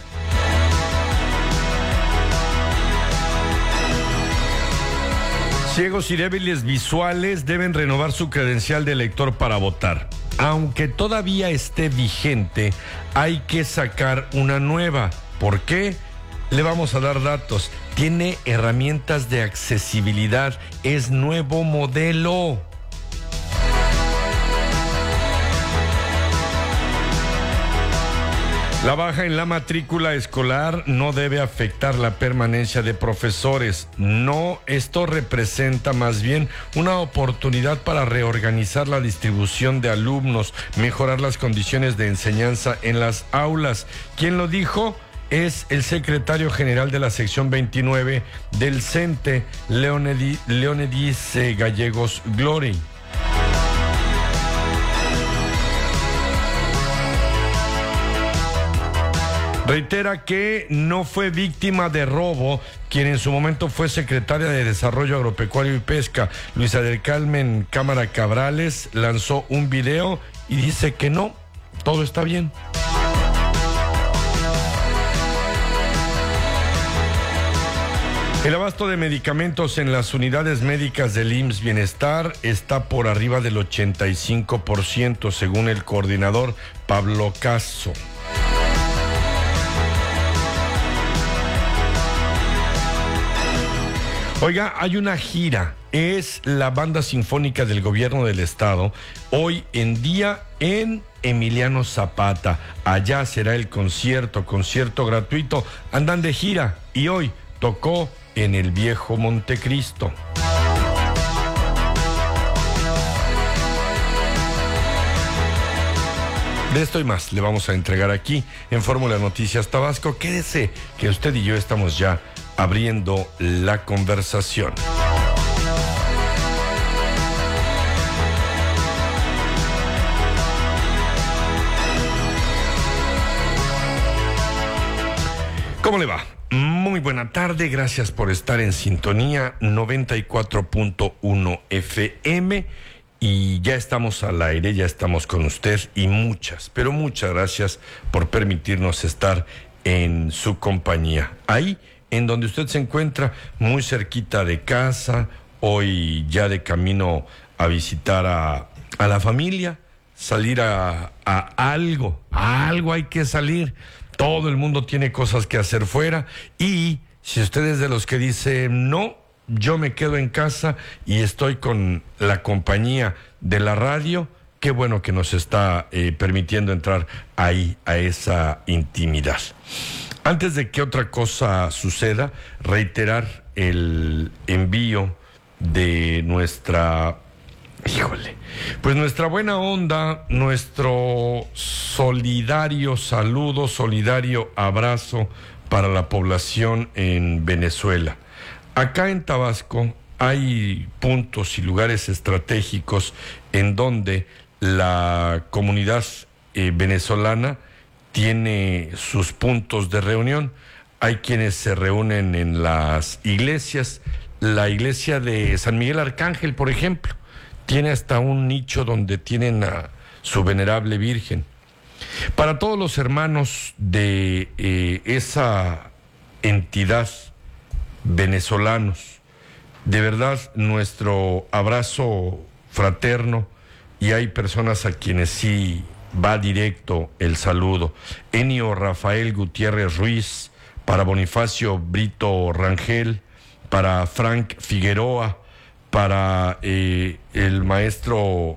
Speaker 20: Ciegos y débiles visuales deben renovar su credencial de elector para votar. Aunque todavía esté vigente, hay que sacar una nueva. ¿Por qué? Le vamos a dar datos. Tiene herramientas de accesibilidad. Es nuevo modelo. La baja en la matrícula escolar no debe afectar la permanencia de profesores. No, esto representa más bien una oportunidad para reorganizar la distribución de alumnos, mejorar las condiciones de enseñanza en las aulas. ¿Quién lo dijo? Es el secretario general de la sección veintinueve del CENTE, Leonedi, Leonedis eh, Gallegos Glory. Reitera que no fue víctima de robo quien en su momento fue secretaria de Desarrollo Agropecuario y Pesca. Luisa del Carmen Cámara Cabrales lanzó un video y dice que no, todo está bien. El abasto de medicamentos en las unidades médicas del I M S S Bienestar está por arriba del ochenta y cinco por ciento, según el coordinador Pablo Caso. Oiga, hay una gira, es la Banda Sinfónica del Gobierno del Estado, hoy en día en Emiliano Zapata. Allá será el concierto, concierto gratuito. Andan de gira y hoy tocó en el Viejo Montecristo. De esto y más le vamos a entregar aquí en Fórmula Noticias Tabasco. Quédese que usted y yo estamos ya abriendo la conversación. ¿Cómo le va? Muy buena tarde, gracias por estar en sintonía noventa y cuatro punto uno F M. Y ya estamos al aire, ya estamos con usted y muchas, pero muchas gracias por permitirnos estar en su compañía. Ahí, en donde usted se encuentra, muy cerquita de casa, hoy ya de camino a visitar a, a la familia, salir a, a algo, a algo hay que salir. Todo el mundo tiene cosas que hacer fuera y si usted es de los que dice no, yo me quedo en casa y estoy con la compañía de la radio, qué bueno que nos está eh, permitiendo entrar ahí a esa intimidad. Antes de que otra cosa suceda, reiterar el envío de nuestra, híjole, pues nuestra buena onda, nuestro solidario saludo, solidario abrazo para la población en Venezuela. Acá en Tabasco hay puntos y lugares estratégicos en donde la comunidad eh, venezolana tiene sus puntos de reunión. Hay quienes se reúnen en las iglesias. La iglesia de San Miguel Arcángel, por ejemplo, tiene hasta un nicho donde tienen a su venerable Virgen. Para todos los hermanos de eh, esa entidad venezolanos, de verdad nuestro abrazo fraterno, y hay personas a quienes sí va directo el saludo. Enio Rafael Gutiérrez Ruiz, para Bonifacio Brito Rangel, para Frank Figueroa, para eh, el maestro,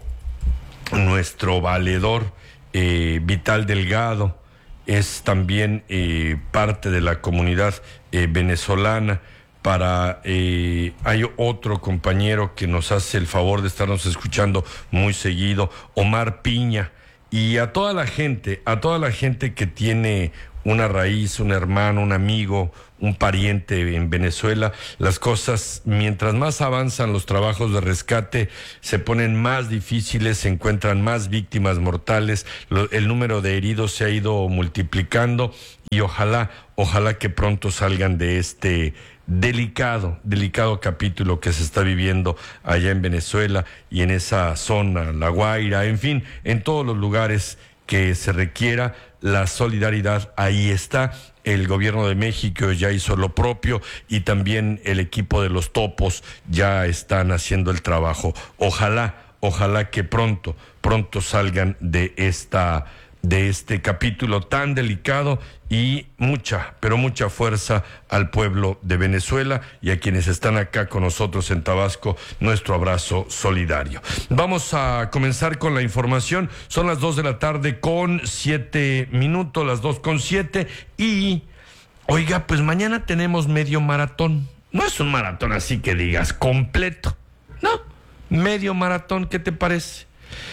Speaker 20: nuestro valedor eh, Vital Delgado, es también eh, parte de la comunidad eh, venezolana. Para eh, hay otro compañero que nos hace el favor de estarnos escuchando muy seguido, Omar Piña, y a toda la gente, a toda la gente que tiene una raíz, un hermano, un amigo, un pariente en Venezuela. Las cosas, mientras más avanzan los trabajos de rescate, se ponen más difíciles, se encuentran más víctimas mortales, lo, el número de heridos se ha ido multiplicando y ojalá, ojalá que pronto salgan de este delicado, delicado capítulo que se está viviendo allá en Venezuela y en esa zona, La Guaira, en fin, en todos los lugares que se requiera la solidaridad. Ahí está. El gobierno de México ya hizo lo propio y también el equipo de los topos ya están haciendo el trabajo. Ojalá, ojalá que pronto, pronto salgan de esta, de este capítulo tan delicado, y mucha, pero mucha fuerza al pueblo de Venezuela y a quienes están acá con nosotros en Tabasco, nuestro abrazo solidario. Vamos a comenzar con la información. Son las dos de la tarde con siete minutos, las dos con siete, y oiga, pues mañana tenemos medio maratón. No es un maratón así que digas completo, no, medio maratón, ¿qué te parece?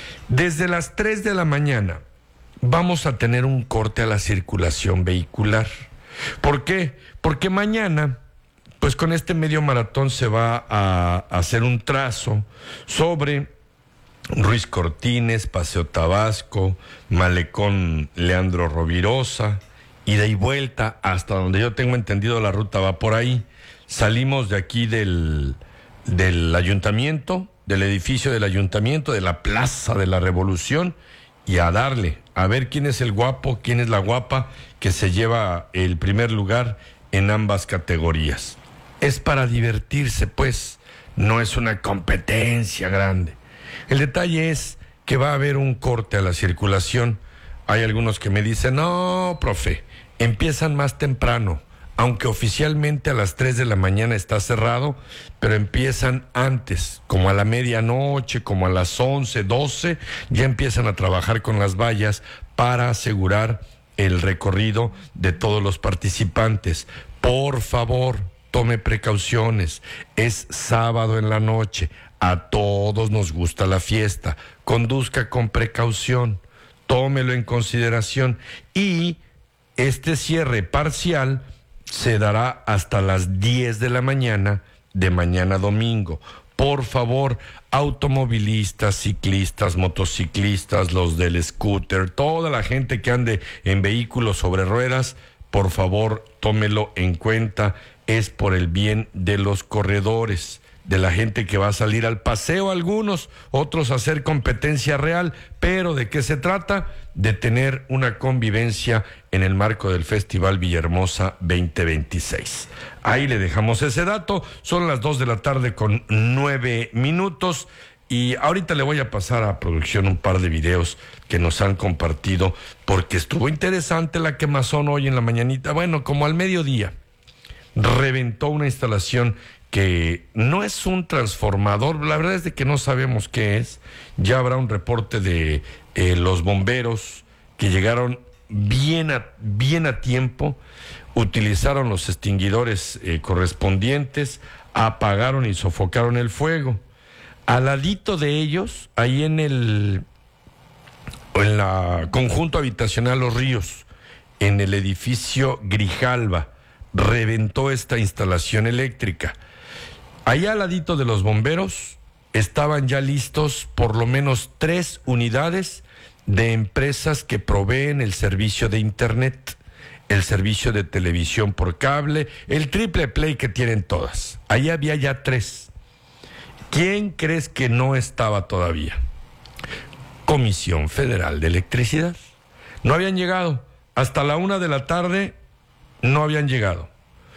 Speaker 20: Desde las tres de la mañana vamos a tener un corte a la circulación vehicular. ¿Por qué? Porque mañana, pues con este medio maratón se va a hacer un trazo sobre Ruiz Cortines, Paseo Tabasco, Malecón Leandro Rovirosa, ida y vuelta, hasta donde yo tengo entendido la ruta va por ahí. Salimos de aquí del, del ayuntamiento, del edificio del ayuntamiento, de la Plaza de la Revolución, y a darle, a ver quién es el guapo, quién es la guapa que se lleva el primer lugar en ambas categorías. Es para divertirse, pues, no es una competencia grande. El detalle es que va a haber un corte a la circulación. Hay algunos que me dicen, no, profe, empiezan más temprano, aunque oficialmente a las tres de la mañana está cerrado, pero empiezan antes, como a la medianoche, como a las once, doce, ya empiezan a trabajar con las vallas para asegurar el recorrido de todos los participantes. Por favor, tome precauciones, es sábado en la noche, a todos nos gusta la fiesta, conduzca con precaución, tómelo en consideración, y este cierre parcial se dará hasta las diez de la mañana de mañana domingo. Por favor, automovilistas, ciclistas, motociclistas, los del scooter, toda la gente que ande en vehículos sobre ruedas, por favor, tómelo en cuenta. Es por el bien de los corredores, de la gente que va a salir al paseo, algunos, otros a hacer competencia real. Pero ¿de qué se trata? De tener una convivencia en el marco del Festival Villahermosa veinte veintiséis. Ahí le dejamos ese dato. Son las dos de la tarde con nueve minutos. Y ahorita le voy a pasar a producción un par de videos que nos han compartido, porque estuvo interesante la quemazón hoy en la mañanita. Bueno, como al mediodía, reventó una instalación que no es un transformador, la verdad es de que no sabemos qué es. Ya habrá un reporte de eh, los bomberos que llegaron bien a, bien a tiempo, utilizaron los extinguidores eh, correspondientes, apagaron y sofocaron el fuego. Al ladito de ellos, ahí en el en la conjunto habitacional Los Ríos, en el edificio Grijalva, reventó esta instalación eléctrica. Allá al ladito de los bomberos estaban ya listos por lo menos tres unidades de empresas que proveen el servicio de internet, el servicio de televisión por cable, el triple play que tienen todas. Allá había ya tres. ¿Quién crees que no estaba todavía? Comisión Federal de Electricidad. No habían llegado. Hasta la una de la tarde no habían llegado.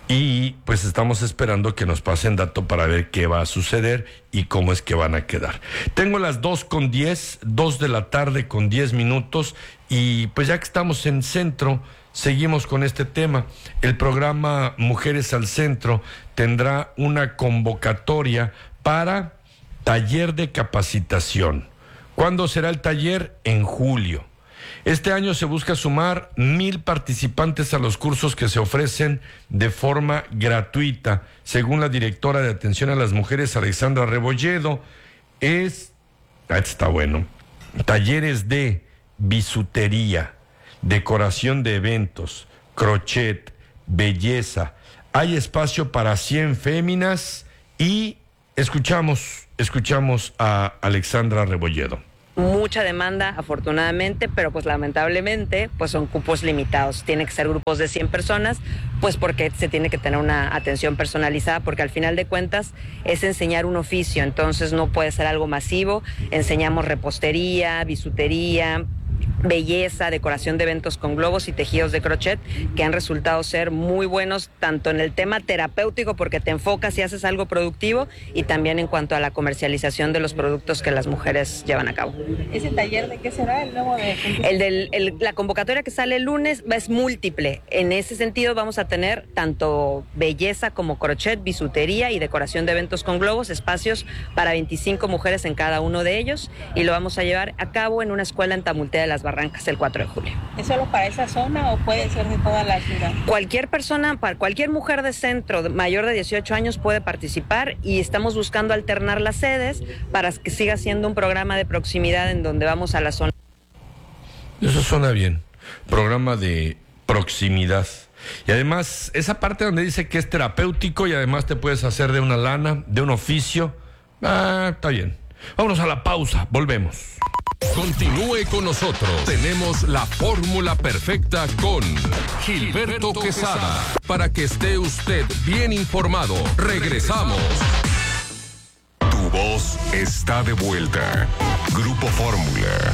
Speaker 20: y pues estamos esperando que nos pasen dato para ver qué va a suceder y cómo es que van a quedar. Tengo las dos con diez, dos de la tarde con diez minutos, y pues ya que estamos en centro, seguimos con este tema. El programa Mujeres al Centro tendrá una convocatoria para taller de capacitación. ¿Cuándo será el taller? En julio. Este año se busca sumar mil participantes a los cursos que se ofrecen de forma gratuita, según la directora de Atención a las Mujeres, Alexandra Rebolledo. Es, ah, está bueno, talleres de bisutería, decoración de eventos, crochet, belleza. Hay espacio para cien féminas y escuchamos, escuchamos a Alexandra Rebolledo.
Speaker 21: Mucha demanda, afortunadamente, pero pues lamentablemente pues son cupos limitados. Tiene que ser grupos de cien personas, pues porque se tiene que tener una atención personalizada, porque al final de cuentas es enseñar un oficio, entonces no puede ser algo masivo. Enseñamos repostería, bisutería, belleza, decoración de eventos con globos y tejidos de crochet, que han resultado ser muy buenos tanto en el tema terapéutico, porque te enfocas y haces algo productivo, y también en cuanto a la comercialización de los productos que las mujeres llevan a cabo.
Speaker 22: ¿Ese taller de qué será? El nuevo de...
Speaker 21: El del, el, la convocatoria que sale el lunes es múltiple. En ese sentido vamos a tener tanto belleza como crochet, bisutería y decoración de eventos con globos, espacios para veinticinco mujeres en cada uno de ellos, y lo vamos a llevar a cabo en una escuela en Tamultea de las Barrancas el cuatro de julio.
Speaker 22: ¿Es solo para esa zona o puede ser de toda la ciudad?
Speaker 21: Cualquier persona, para cualquier mujer de centro mayor de dieciocho años puede participar, y estamos buscando alternar las sedes para que siga siendo un programa de proximidad en donde vamos a la zona.
Speaker 20: Eso suena bien, programa de proximidad. Y además, esa parte donde dice que es terapéutico y además te puedes hacer de una lana, de un oficio, ah, está bien. Vámonos a la pausa, volvemos.
Speaker 3: Continúe con nosotros. Tenemos la fórmula perfecta con Gilberto Quesada. Para que esté usted bien informado. Regresamos.
Speaker 12: Tu voz está de vuelta. Grupo Fórmula.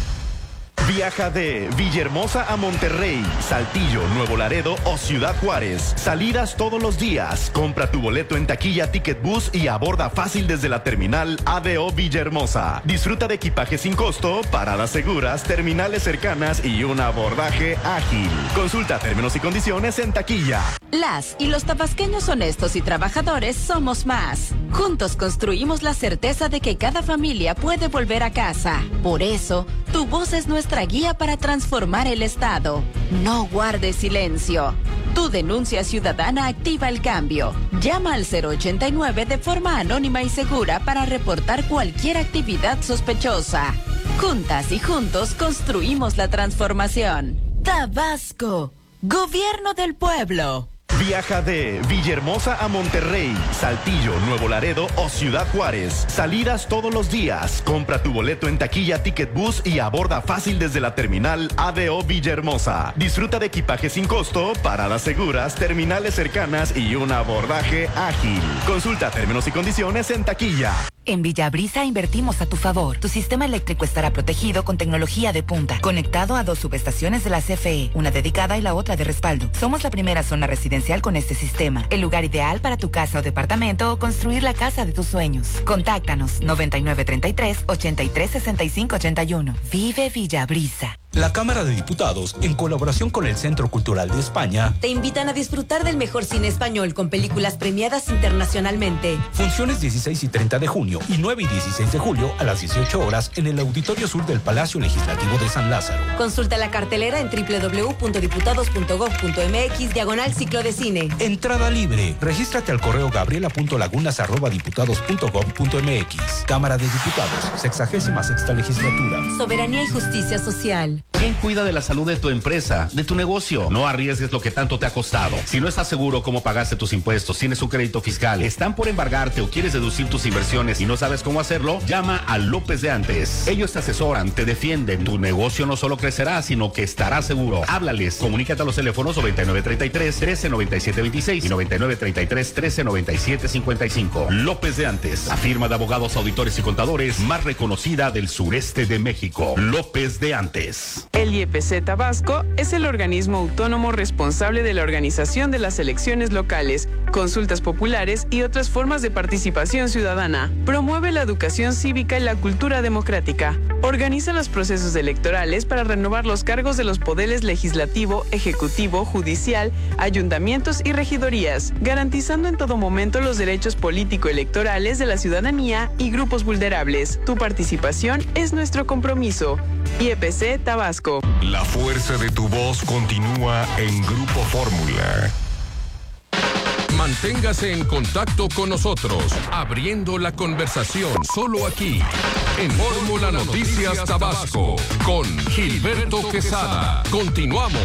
Speaker 16: Viaja de Villahermosa a Monterrey, Saltillo, Nuevo Laredo o Ciudad Juárez. Salidas todos los días. Compra tu boleto en taquilla Ticket Bus y aborda fácil desde la terminal A D O Villahermosa. Disfruta de equipaje sin costo, paradas seguras, terminales cercanas y un abordaje ágil. Consulta términos y condiciones en taquilla.
Speaker 23: Las y los tabasqueños honestos y trabajadores somos más. Juntos construimos la certeza de que cada familia puede volver a casa. Por eso, tu voz es nuestra guía para transformar el Estado. No guardes silencio. Tu denuncia ciudadana activa el cambio. Llama al cero ochenta y nueve de forma anónima y segura para reportar cualquier actividad sospechosa. Juntas y juntos construimos la transformación. Tabasco, Gobierno del Pueblo.
Speaker 16: Viaja de Villahermosa a Monterrey, Saltillo, Nuevo Laredo o Ciudad Juárez. Salidas todos los días. Compra tu boleto en taquilla Ticket Bus y aborda fácil desde la terminal A D O Villahermosa. Disfruta de equipaje sin costo, paradas seguras, terminales cercanas y un abordaje ágil. Consulta términos y condiciones en taquilla.
Speaker 24: En Villabrisa invertimos a tu favor. Tu sistema eléctrico estará protegido con tecnología de punta, conectado a dos subestaciones de la C F E, una dedicada y la otra de respaldo. Somos la primera zona residencial con este sistema, el lugar ideal para tu casa o departamento o construir la casa de tus sueños. Contáctanos noventa y nueve treinta y tres, ochenta y tres sesenta y cinco ochenta y uno. Vive Villabrisa.
Speaker 25: La Cámara de Diputados, en colaboración con el Centro Cultural de España,
Speaker 26: te invitan a disfrutar del mejor cine español con películas premiadas internacionalmente.
Speaker 25: Funciones dieciséis y treinta de junio y nueve y dieciséis de julio a las dieciocho horas en el Auditorio Sur del Palacio Legislativo de San Lázaro.
Speaker 26: Consulta la cartelera en doble u doble u doble u punto diputados punto gob punto m x diagonal ciclo de cine.
Speaker 25: Entrada libre. Regístrate al correo gabriela punto lagunas arroba diputados punto gob punto m x. Cámara de Diputados, sexagésima sexta legislatura.
Speaker 26: Soberanía y justicia social.
Speaker 27: ¿Quién cuida de la salud de tu empresa, de tu negocio? No arriesgues lo que tanto te ha costado. Si no estás seguro cómo pagaste tus impuestos, tienes un crédito fiscal, están por embargarte o quieres deducir tus inversiones y no sabes cómo hacerlo, llama a López de Antes. Ellos te asesoran, te defienden. Tu negocio no solo crecerá, sino que estará seguro. Háblales. Comunícate a los teléfonos noventa y nueve treinta y tres, trece noventa y siete veintiséis y noventa y nueve treinta y tres, trece noventa y siete cincuenta y cinco. López de Antes, la firma de abogados, auditores y contadores más reconocida del sureste de México. López de Antes.
Speaker 2: más.
Speaker 4: El I E P C Tabasco es el organismo autónomo responsable de la organización de las elecciones locales, consultas populares y otras formas de participación ciudadana. Promueve la educación cívica y la cultura democrática. Organiza los procesos electorales para renovar los cargos de los poderes legislativo, ejecutivo, judicial, ayuntamientos y regidorías, garantizando en todo momento los derechos político-electorales de la ciudadanía y grupos vulnerables. Tu participación es nuestro compromiso. I E P C Tabasco.
Speaker 12: La fuerza de tu voz continúa en Grupo Fórmula.
Speaker 3: Manténgase en contacto con nosotros, abriendo la conversación solo aquí, en Fórmula Noticias Tabasco, con Gilberto Quesada. Continuamos.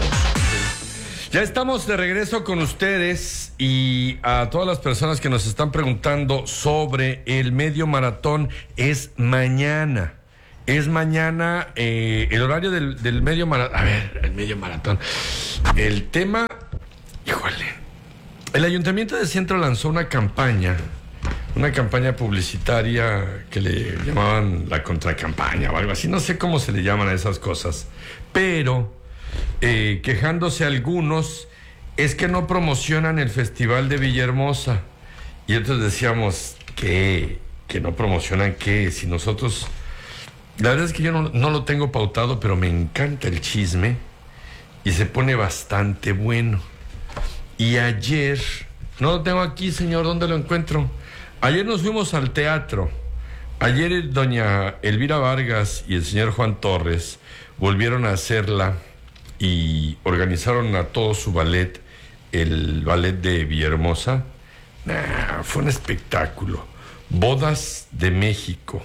Speaker 20: Ya estamos de regreso con ustedes y a todas las personas que nos están preguntando sobre el medio maratón. Es mañana. Es mañana eh, el horario del, del medio maratón. A ver, el medio maratón. El tema, híjole. El Ayuntamiento de Centro lanzó una campaña, una campaña publicitaria que le llamaban la contracampaña o algo así. No sé cómo se le llaman a esas cosas. Pero, eh, quejándose algunos, es que no promocionan el Festival de Villahermosa. Y entonces decíamos, ¿qué? ¿Que no promocionan qué? Si nosotros... La verdad es que yo no, no lo tengo pautado, pero me encanta el chisme y se pone bastante bueno. Y ayer, no lo tengo aquí, señor, ¿dónde lo encuentro? Ayer nos fuimos al teatro. Ayer doña Elvira Vargas y el señor Juan Torres volvieron a hacerla y organizaron a todo su ballet, el ballet de Villahermosa. Nah, fue un espectáculo. Bodas de México.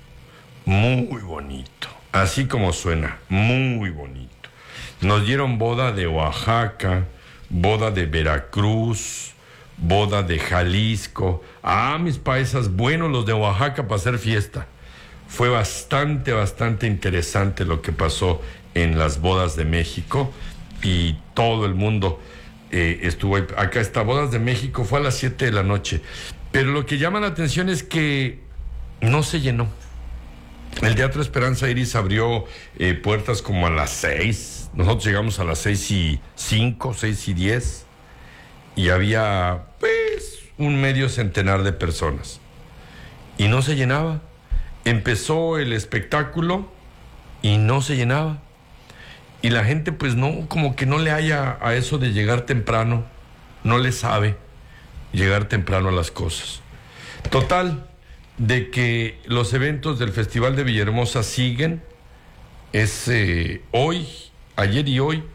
Speaker 20: Muy bonito. Así como suena, muy bonito. Nos dieron boda de Oaxaca, boda de Veracruz, boda de Jalisco. Ah, mis paisas, buenos los de Oaxaca para hacer fiesta. Fue bastante, bastante interesante lo que pasó en las bodas de México y todo el mundo eh, estuvo ahí. Acá está, bodas de México, fue a las siete de la noche. Pero lo que llama la atención es que no se llenó. El Teatro Esperanza Iris abrió eh, puertas como a las seis. Nosotros llegamos a las seis y cinco, seis y diez. Y había, pues, un medio centenar de personas. Y no se llenaba. Empezó el espectáculo y no se llenaba. Y la gente, pues, no, como que no le haya a eso de llegar temprano. No le sabe llegar temprano a las cosas. Total, de que los eventos del Festival de Villahermosa siguen. Es eh, hoy, ayer y hoy.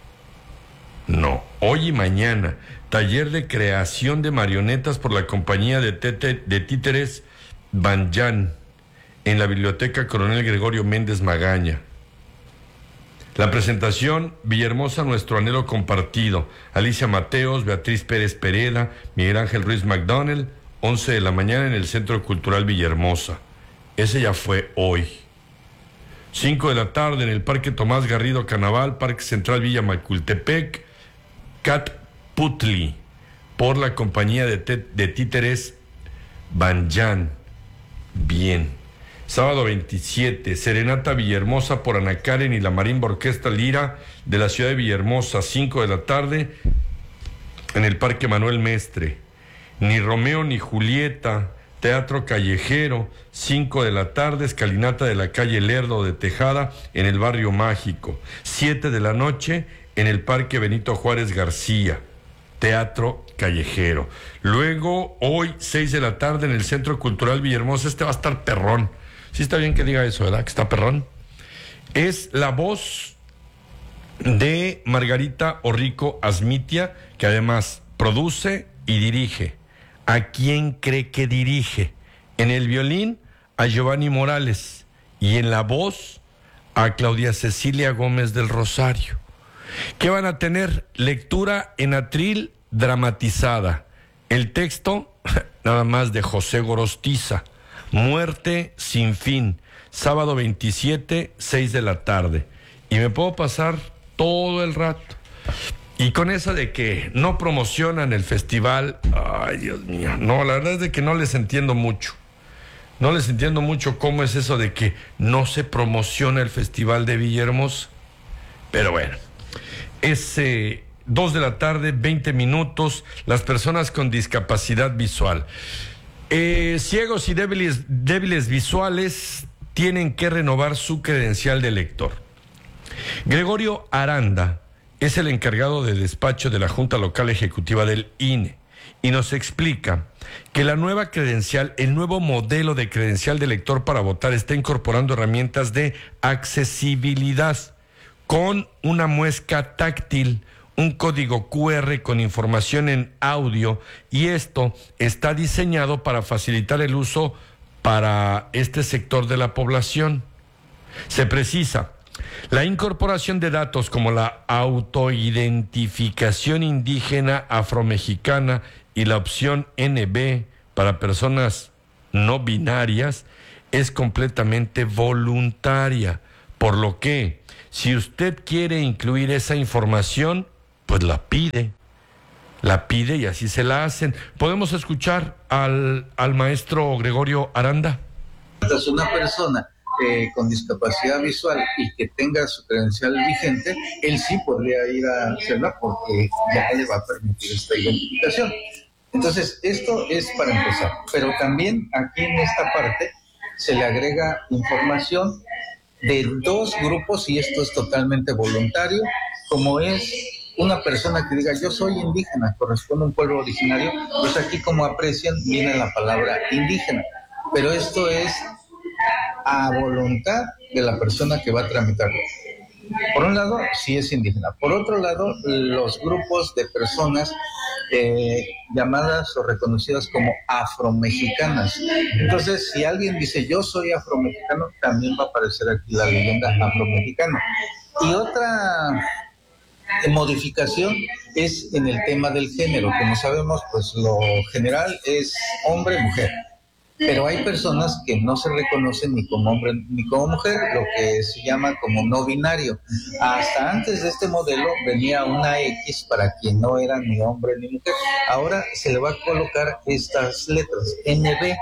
Speaker 20: No, hoy y mañana. Taller de creación de marionetas por la compañía de, tete, de títeres Banyan en la Biblioteca Coronel Gregorio Méndez Magaña. La presentación, Villahermosa, nuestro anhelo compartido. Alicia Mateos, Beatriz Pérez Pereda, Miguel Ángel Ruiz McDonald, once de la mañana en el Centro Cultural Villahermosa. Ese ya fue hoy. cinco de la tarde en el Parque Tomás Garrido Canaval, Parque Central Villa Macultepec, Cat Putli, por la compañía de, te- de títeres Banyan. Bien. Sábado veintisiete, Serenata Villahermosa por Ana Karen y la Marimba Orquesta Lira de la ciudad de Villahermosa, cinco de la tarde en el Parque Manuel Mestre. Ni Romeo ni Julieta, Teatro Callejero, cinco de la tarde, escalinata de la calle Lerdo de Tejada en el Barrio Mágico. siete de la noche en el Parque Benito Juárez García, Teatro Callejero. Luego, hoy, seis de la tarde en el Centro Cultural Villahermosa. Este va a estar perrón. Sí está bien que diga eso, ¿verdad? Que está perrón. Es la voz de Margarita Orrico Asmitia, que además produce y dirige. ¿A quién cree que dirige? En el violín, a Giovanni Morales. Y en la voz, a Claudia Cecilia Gómez del Rosario. ¿Qué van a tener? Lectura en atril dramatizada. El texto, nada más, de José Gorostiza. Muerte sin fin. Sábado veintisiete, seis de la tarde. Y me puedo pasar todo el rato. Y con esa de que no promocionan el festival, ay, Dios mío, no, la verdad es de que no les entiendo mucho. No les entiendo mucho cómo es eso de que no se promociona el Festival de Villahermosa. Pero bueno, es eh, dos de la tarde, veinte minutos, las personas con discapacidad visual. Eh, ciegos y débiles, débiles visuales tienen que renovar su credencial de lector. Gregorio Aranda es el encargado de despacho de la Junta Local Ejecutiva del I N E y nos explica que la nueva credencial, el nuevo modelo de credencial de lector para votar está incorporando herramientas de accesibilidad con una muesca táctil, un código cu erre con información en audio, y esto está diseñado para facilitar el uso para este sector de la población. Se precisa la incorporación de datos como la autoidentificación indígena afromexicana y la opción ene be para personas no binarias es completamente voluntaria, por lo que si usted quiere incluir esa información, pues la pide, la pide y así se la hacen. ¿Podemos escuchar al, al maestro Gregorio Aranda?
Speaker 2: Es una persona eh, con discapacidad visual y que tenga su credencial vigente, él sí podría ir a hacerla porque ya le va a permitir esta identificación. Entonces, esto es para empezar, pero también aquí en esta parte se le agrega información de dos grupos, y esto es totalmente voluntario, como es una persona que diga yo soy indígena, corresponde a un pueblo originario, pues aquí, como aprecian, viene la palabra indígena, pero esto es a voluntad de la persona que va a tramitarlo. Por un lado, sí es indígena. Por otro lado, los grupos de personas eh, llamadas o reconocidas como afromexicanas. Entonces, si alguien dice yo soy afromexicano, también va a aparecer aquí la leyenda afromexicano. Y otra modificación es en el tema del género. Como sabemos, pues lo general es hombre-mujer. Pero hay personas que no se reconocen ni como hombre ni como mujer, lo que se llama como no binario. Hasta antes de este modelo venía una X para quien no era ni hombre ni mujer. Ahora se le va a colocar estas letras, ene be.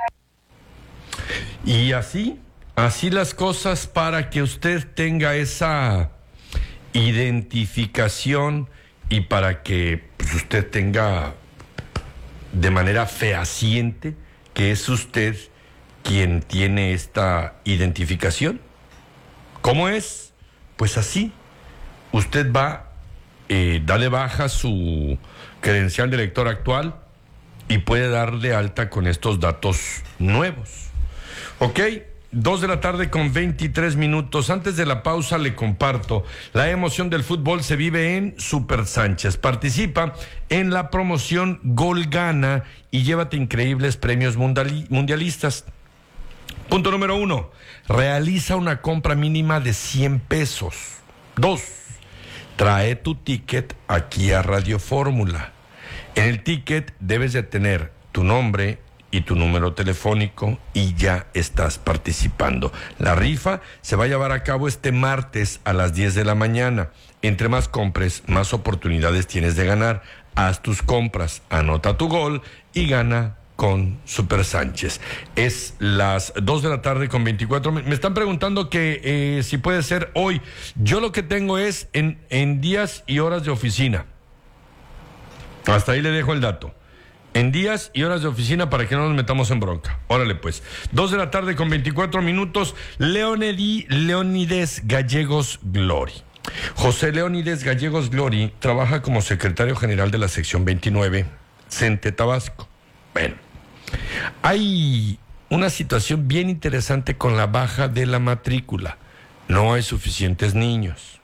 Speaker 20: Y así, así las cosas para que usted tenga esa identificación y para que pues, usted tenga de manera fehaciente que es usted quien tiene esta identificación. ¿Cómo es? Pues así. Usted va, eh, dale baja su credencial de lector actual y puede dar de alta con estos datos nuevos. Ok, dos de la tarde con veintitrés minutos. Antes de la pausa le comparto, la emoción del fútbol se vive en Super Sánchez. Participa en la promoción Gol Gana y llévate increíbles premios mundiali- mundialistas. Punto número uno, realiza una compra mínima de cien pesos. Dos, trae tu ticket aquí a Radio Fórmula. En el ticket debes de tener tu nombre y tu número telefónico y ya estás participando. La rifa se va a llevar a cabo este martes a las diez de la mañana. Entre más compres, más oportunidades tienes de ganar. Haz tus compras, anota tu gol y gana con Super Sánchez. Es las dos de la tarde con veinticuatro. Me están preguntando que eh, si puede ser hoy. Yo lo que tengo es en, en días y horas de oficina. Hasta ahí le dejo el dato. En días y horas de oficina para que no nos metamos en bronca. Órale pues. Dos de la tarde con veinticuatro minutos. Leonedi, Leonides Gallegos Glory. José Leonides Gallegos Glory trabaja como secretario general de la sección veintinueve, CENTE Tabasco. Bueno, hay una situación bien interesante con la baja de la matrícula. No hay suficientes niños.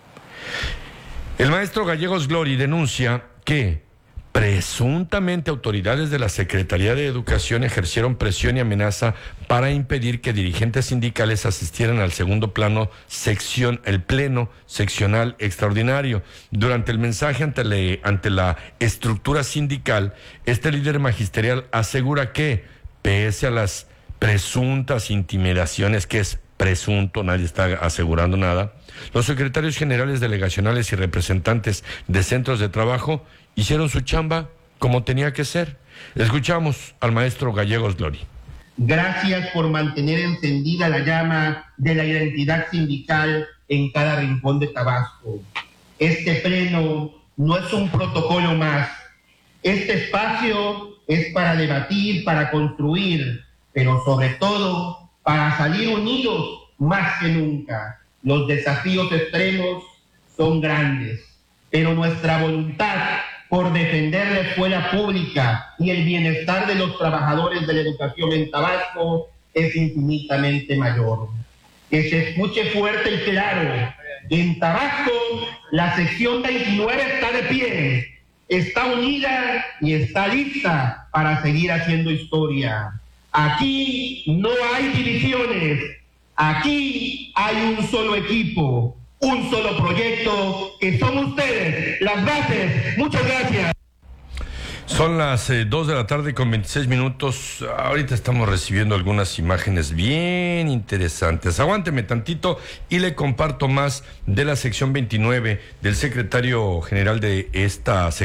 Speaker 20: El maestro Gallegos Glory denuncia que presuntamente autoridades de la Secretaría de Educación ejercieron presión y amenaza para impedir que dirigentes sindicales asistieran al segundo plano sección, el pleno seccional extraordinario. Durante el mensaje ante, le, ante la estructura sindical, este líder magisterial asegura que, pese a las presuntas intimidaciones, que es presunto, nadie está asegurando nada, los secretarios generales delegacionales y representantes de centros de trabajo hicieron su chamba como tenía que ser. Escuchamos al maestro Gallegos Glory.
Speaker 5: Gracias por mantener encendida la llama de la identidad sindical en cada rincón de Tabasco. Este pleno no es un protocolo más. Este espacio es para debatir, para construir, pero sobre todo para salir unidos más que nunca. Los desafíos extremos son grandes, pero nuestra voluntad por defender la escuela pública y el bienestar de los trabajadores de la educación en Tabasco es infinitamente mayor. Que se escuche fuerte y claro: en Tabasco la sección veintinueve está de pie, está unida y está lista para seguir haciendo historia. Aquí no hay divisiones, aquí hay un solo equipo, un solo proyecto, que son ustedes, las bases. Muchas gracias.
Speaker 20: Son las eh, dos de la tarde con veintiséis minutos. Ahorita estamos recibiendo algunas imágenes bien interesantes. Aguánteme tantito y le comparto más de la sección veintinueve del secretario general de esta sección.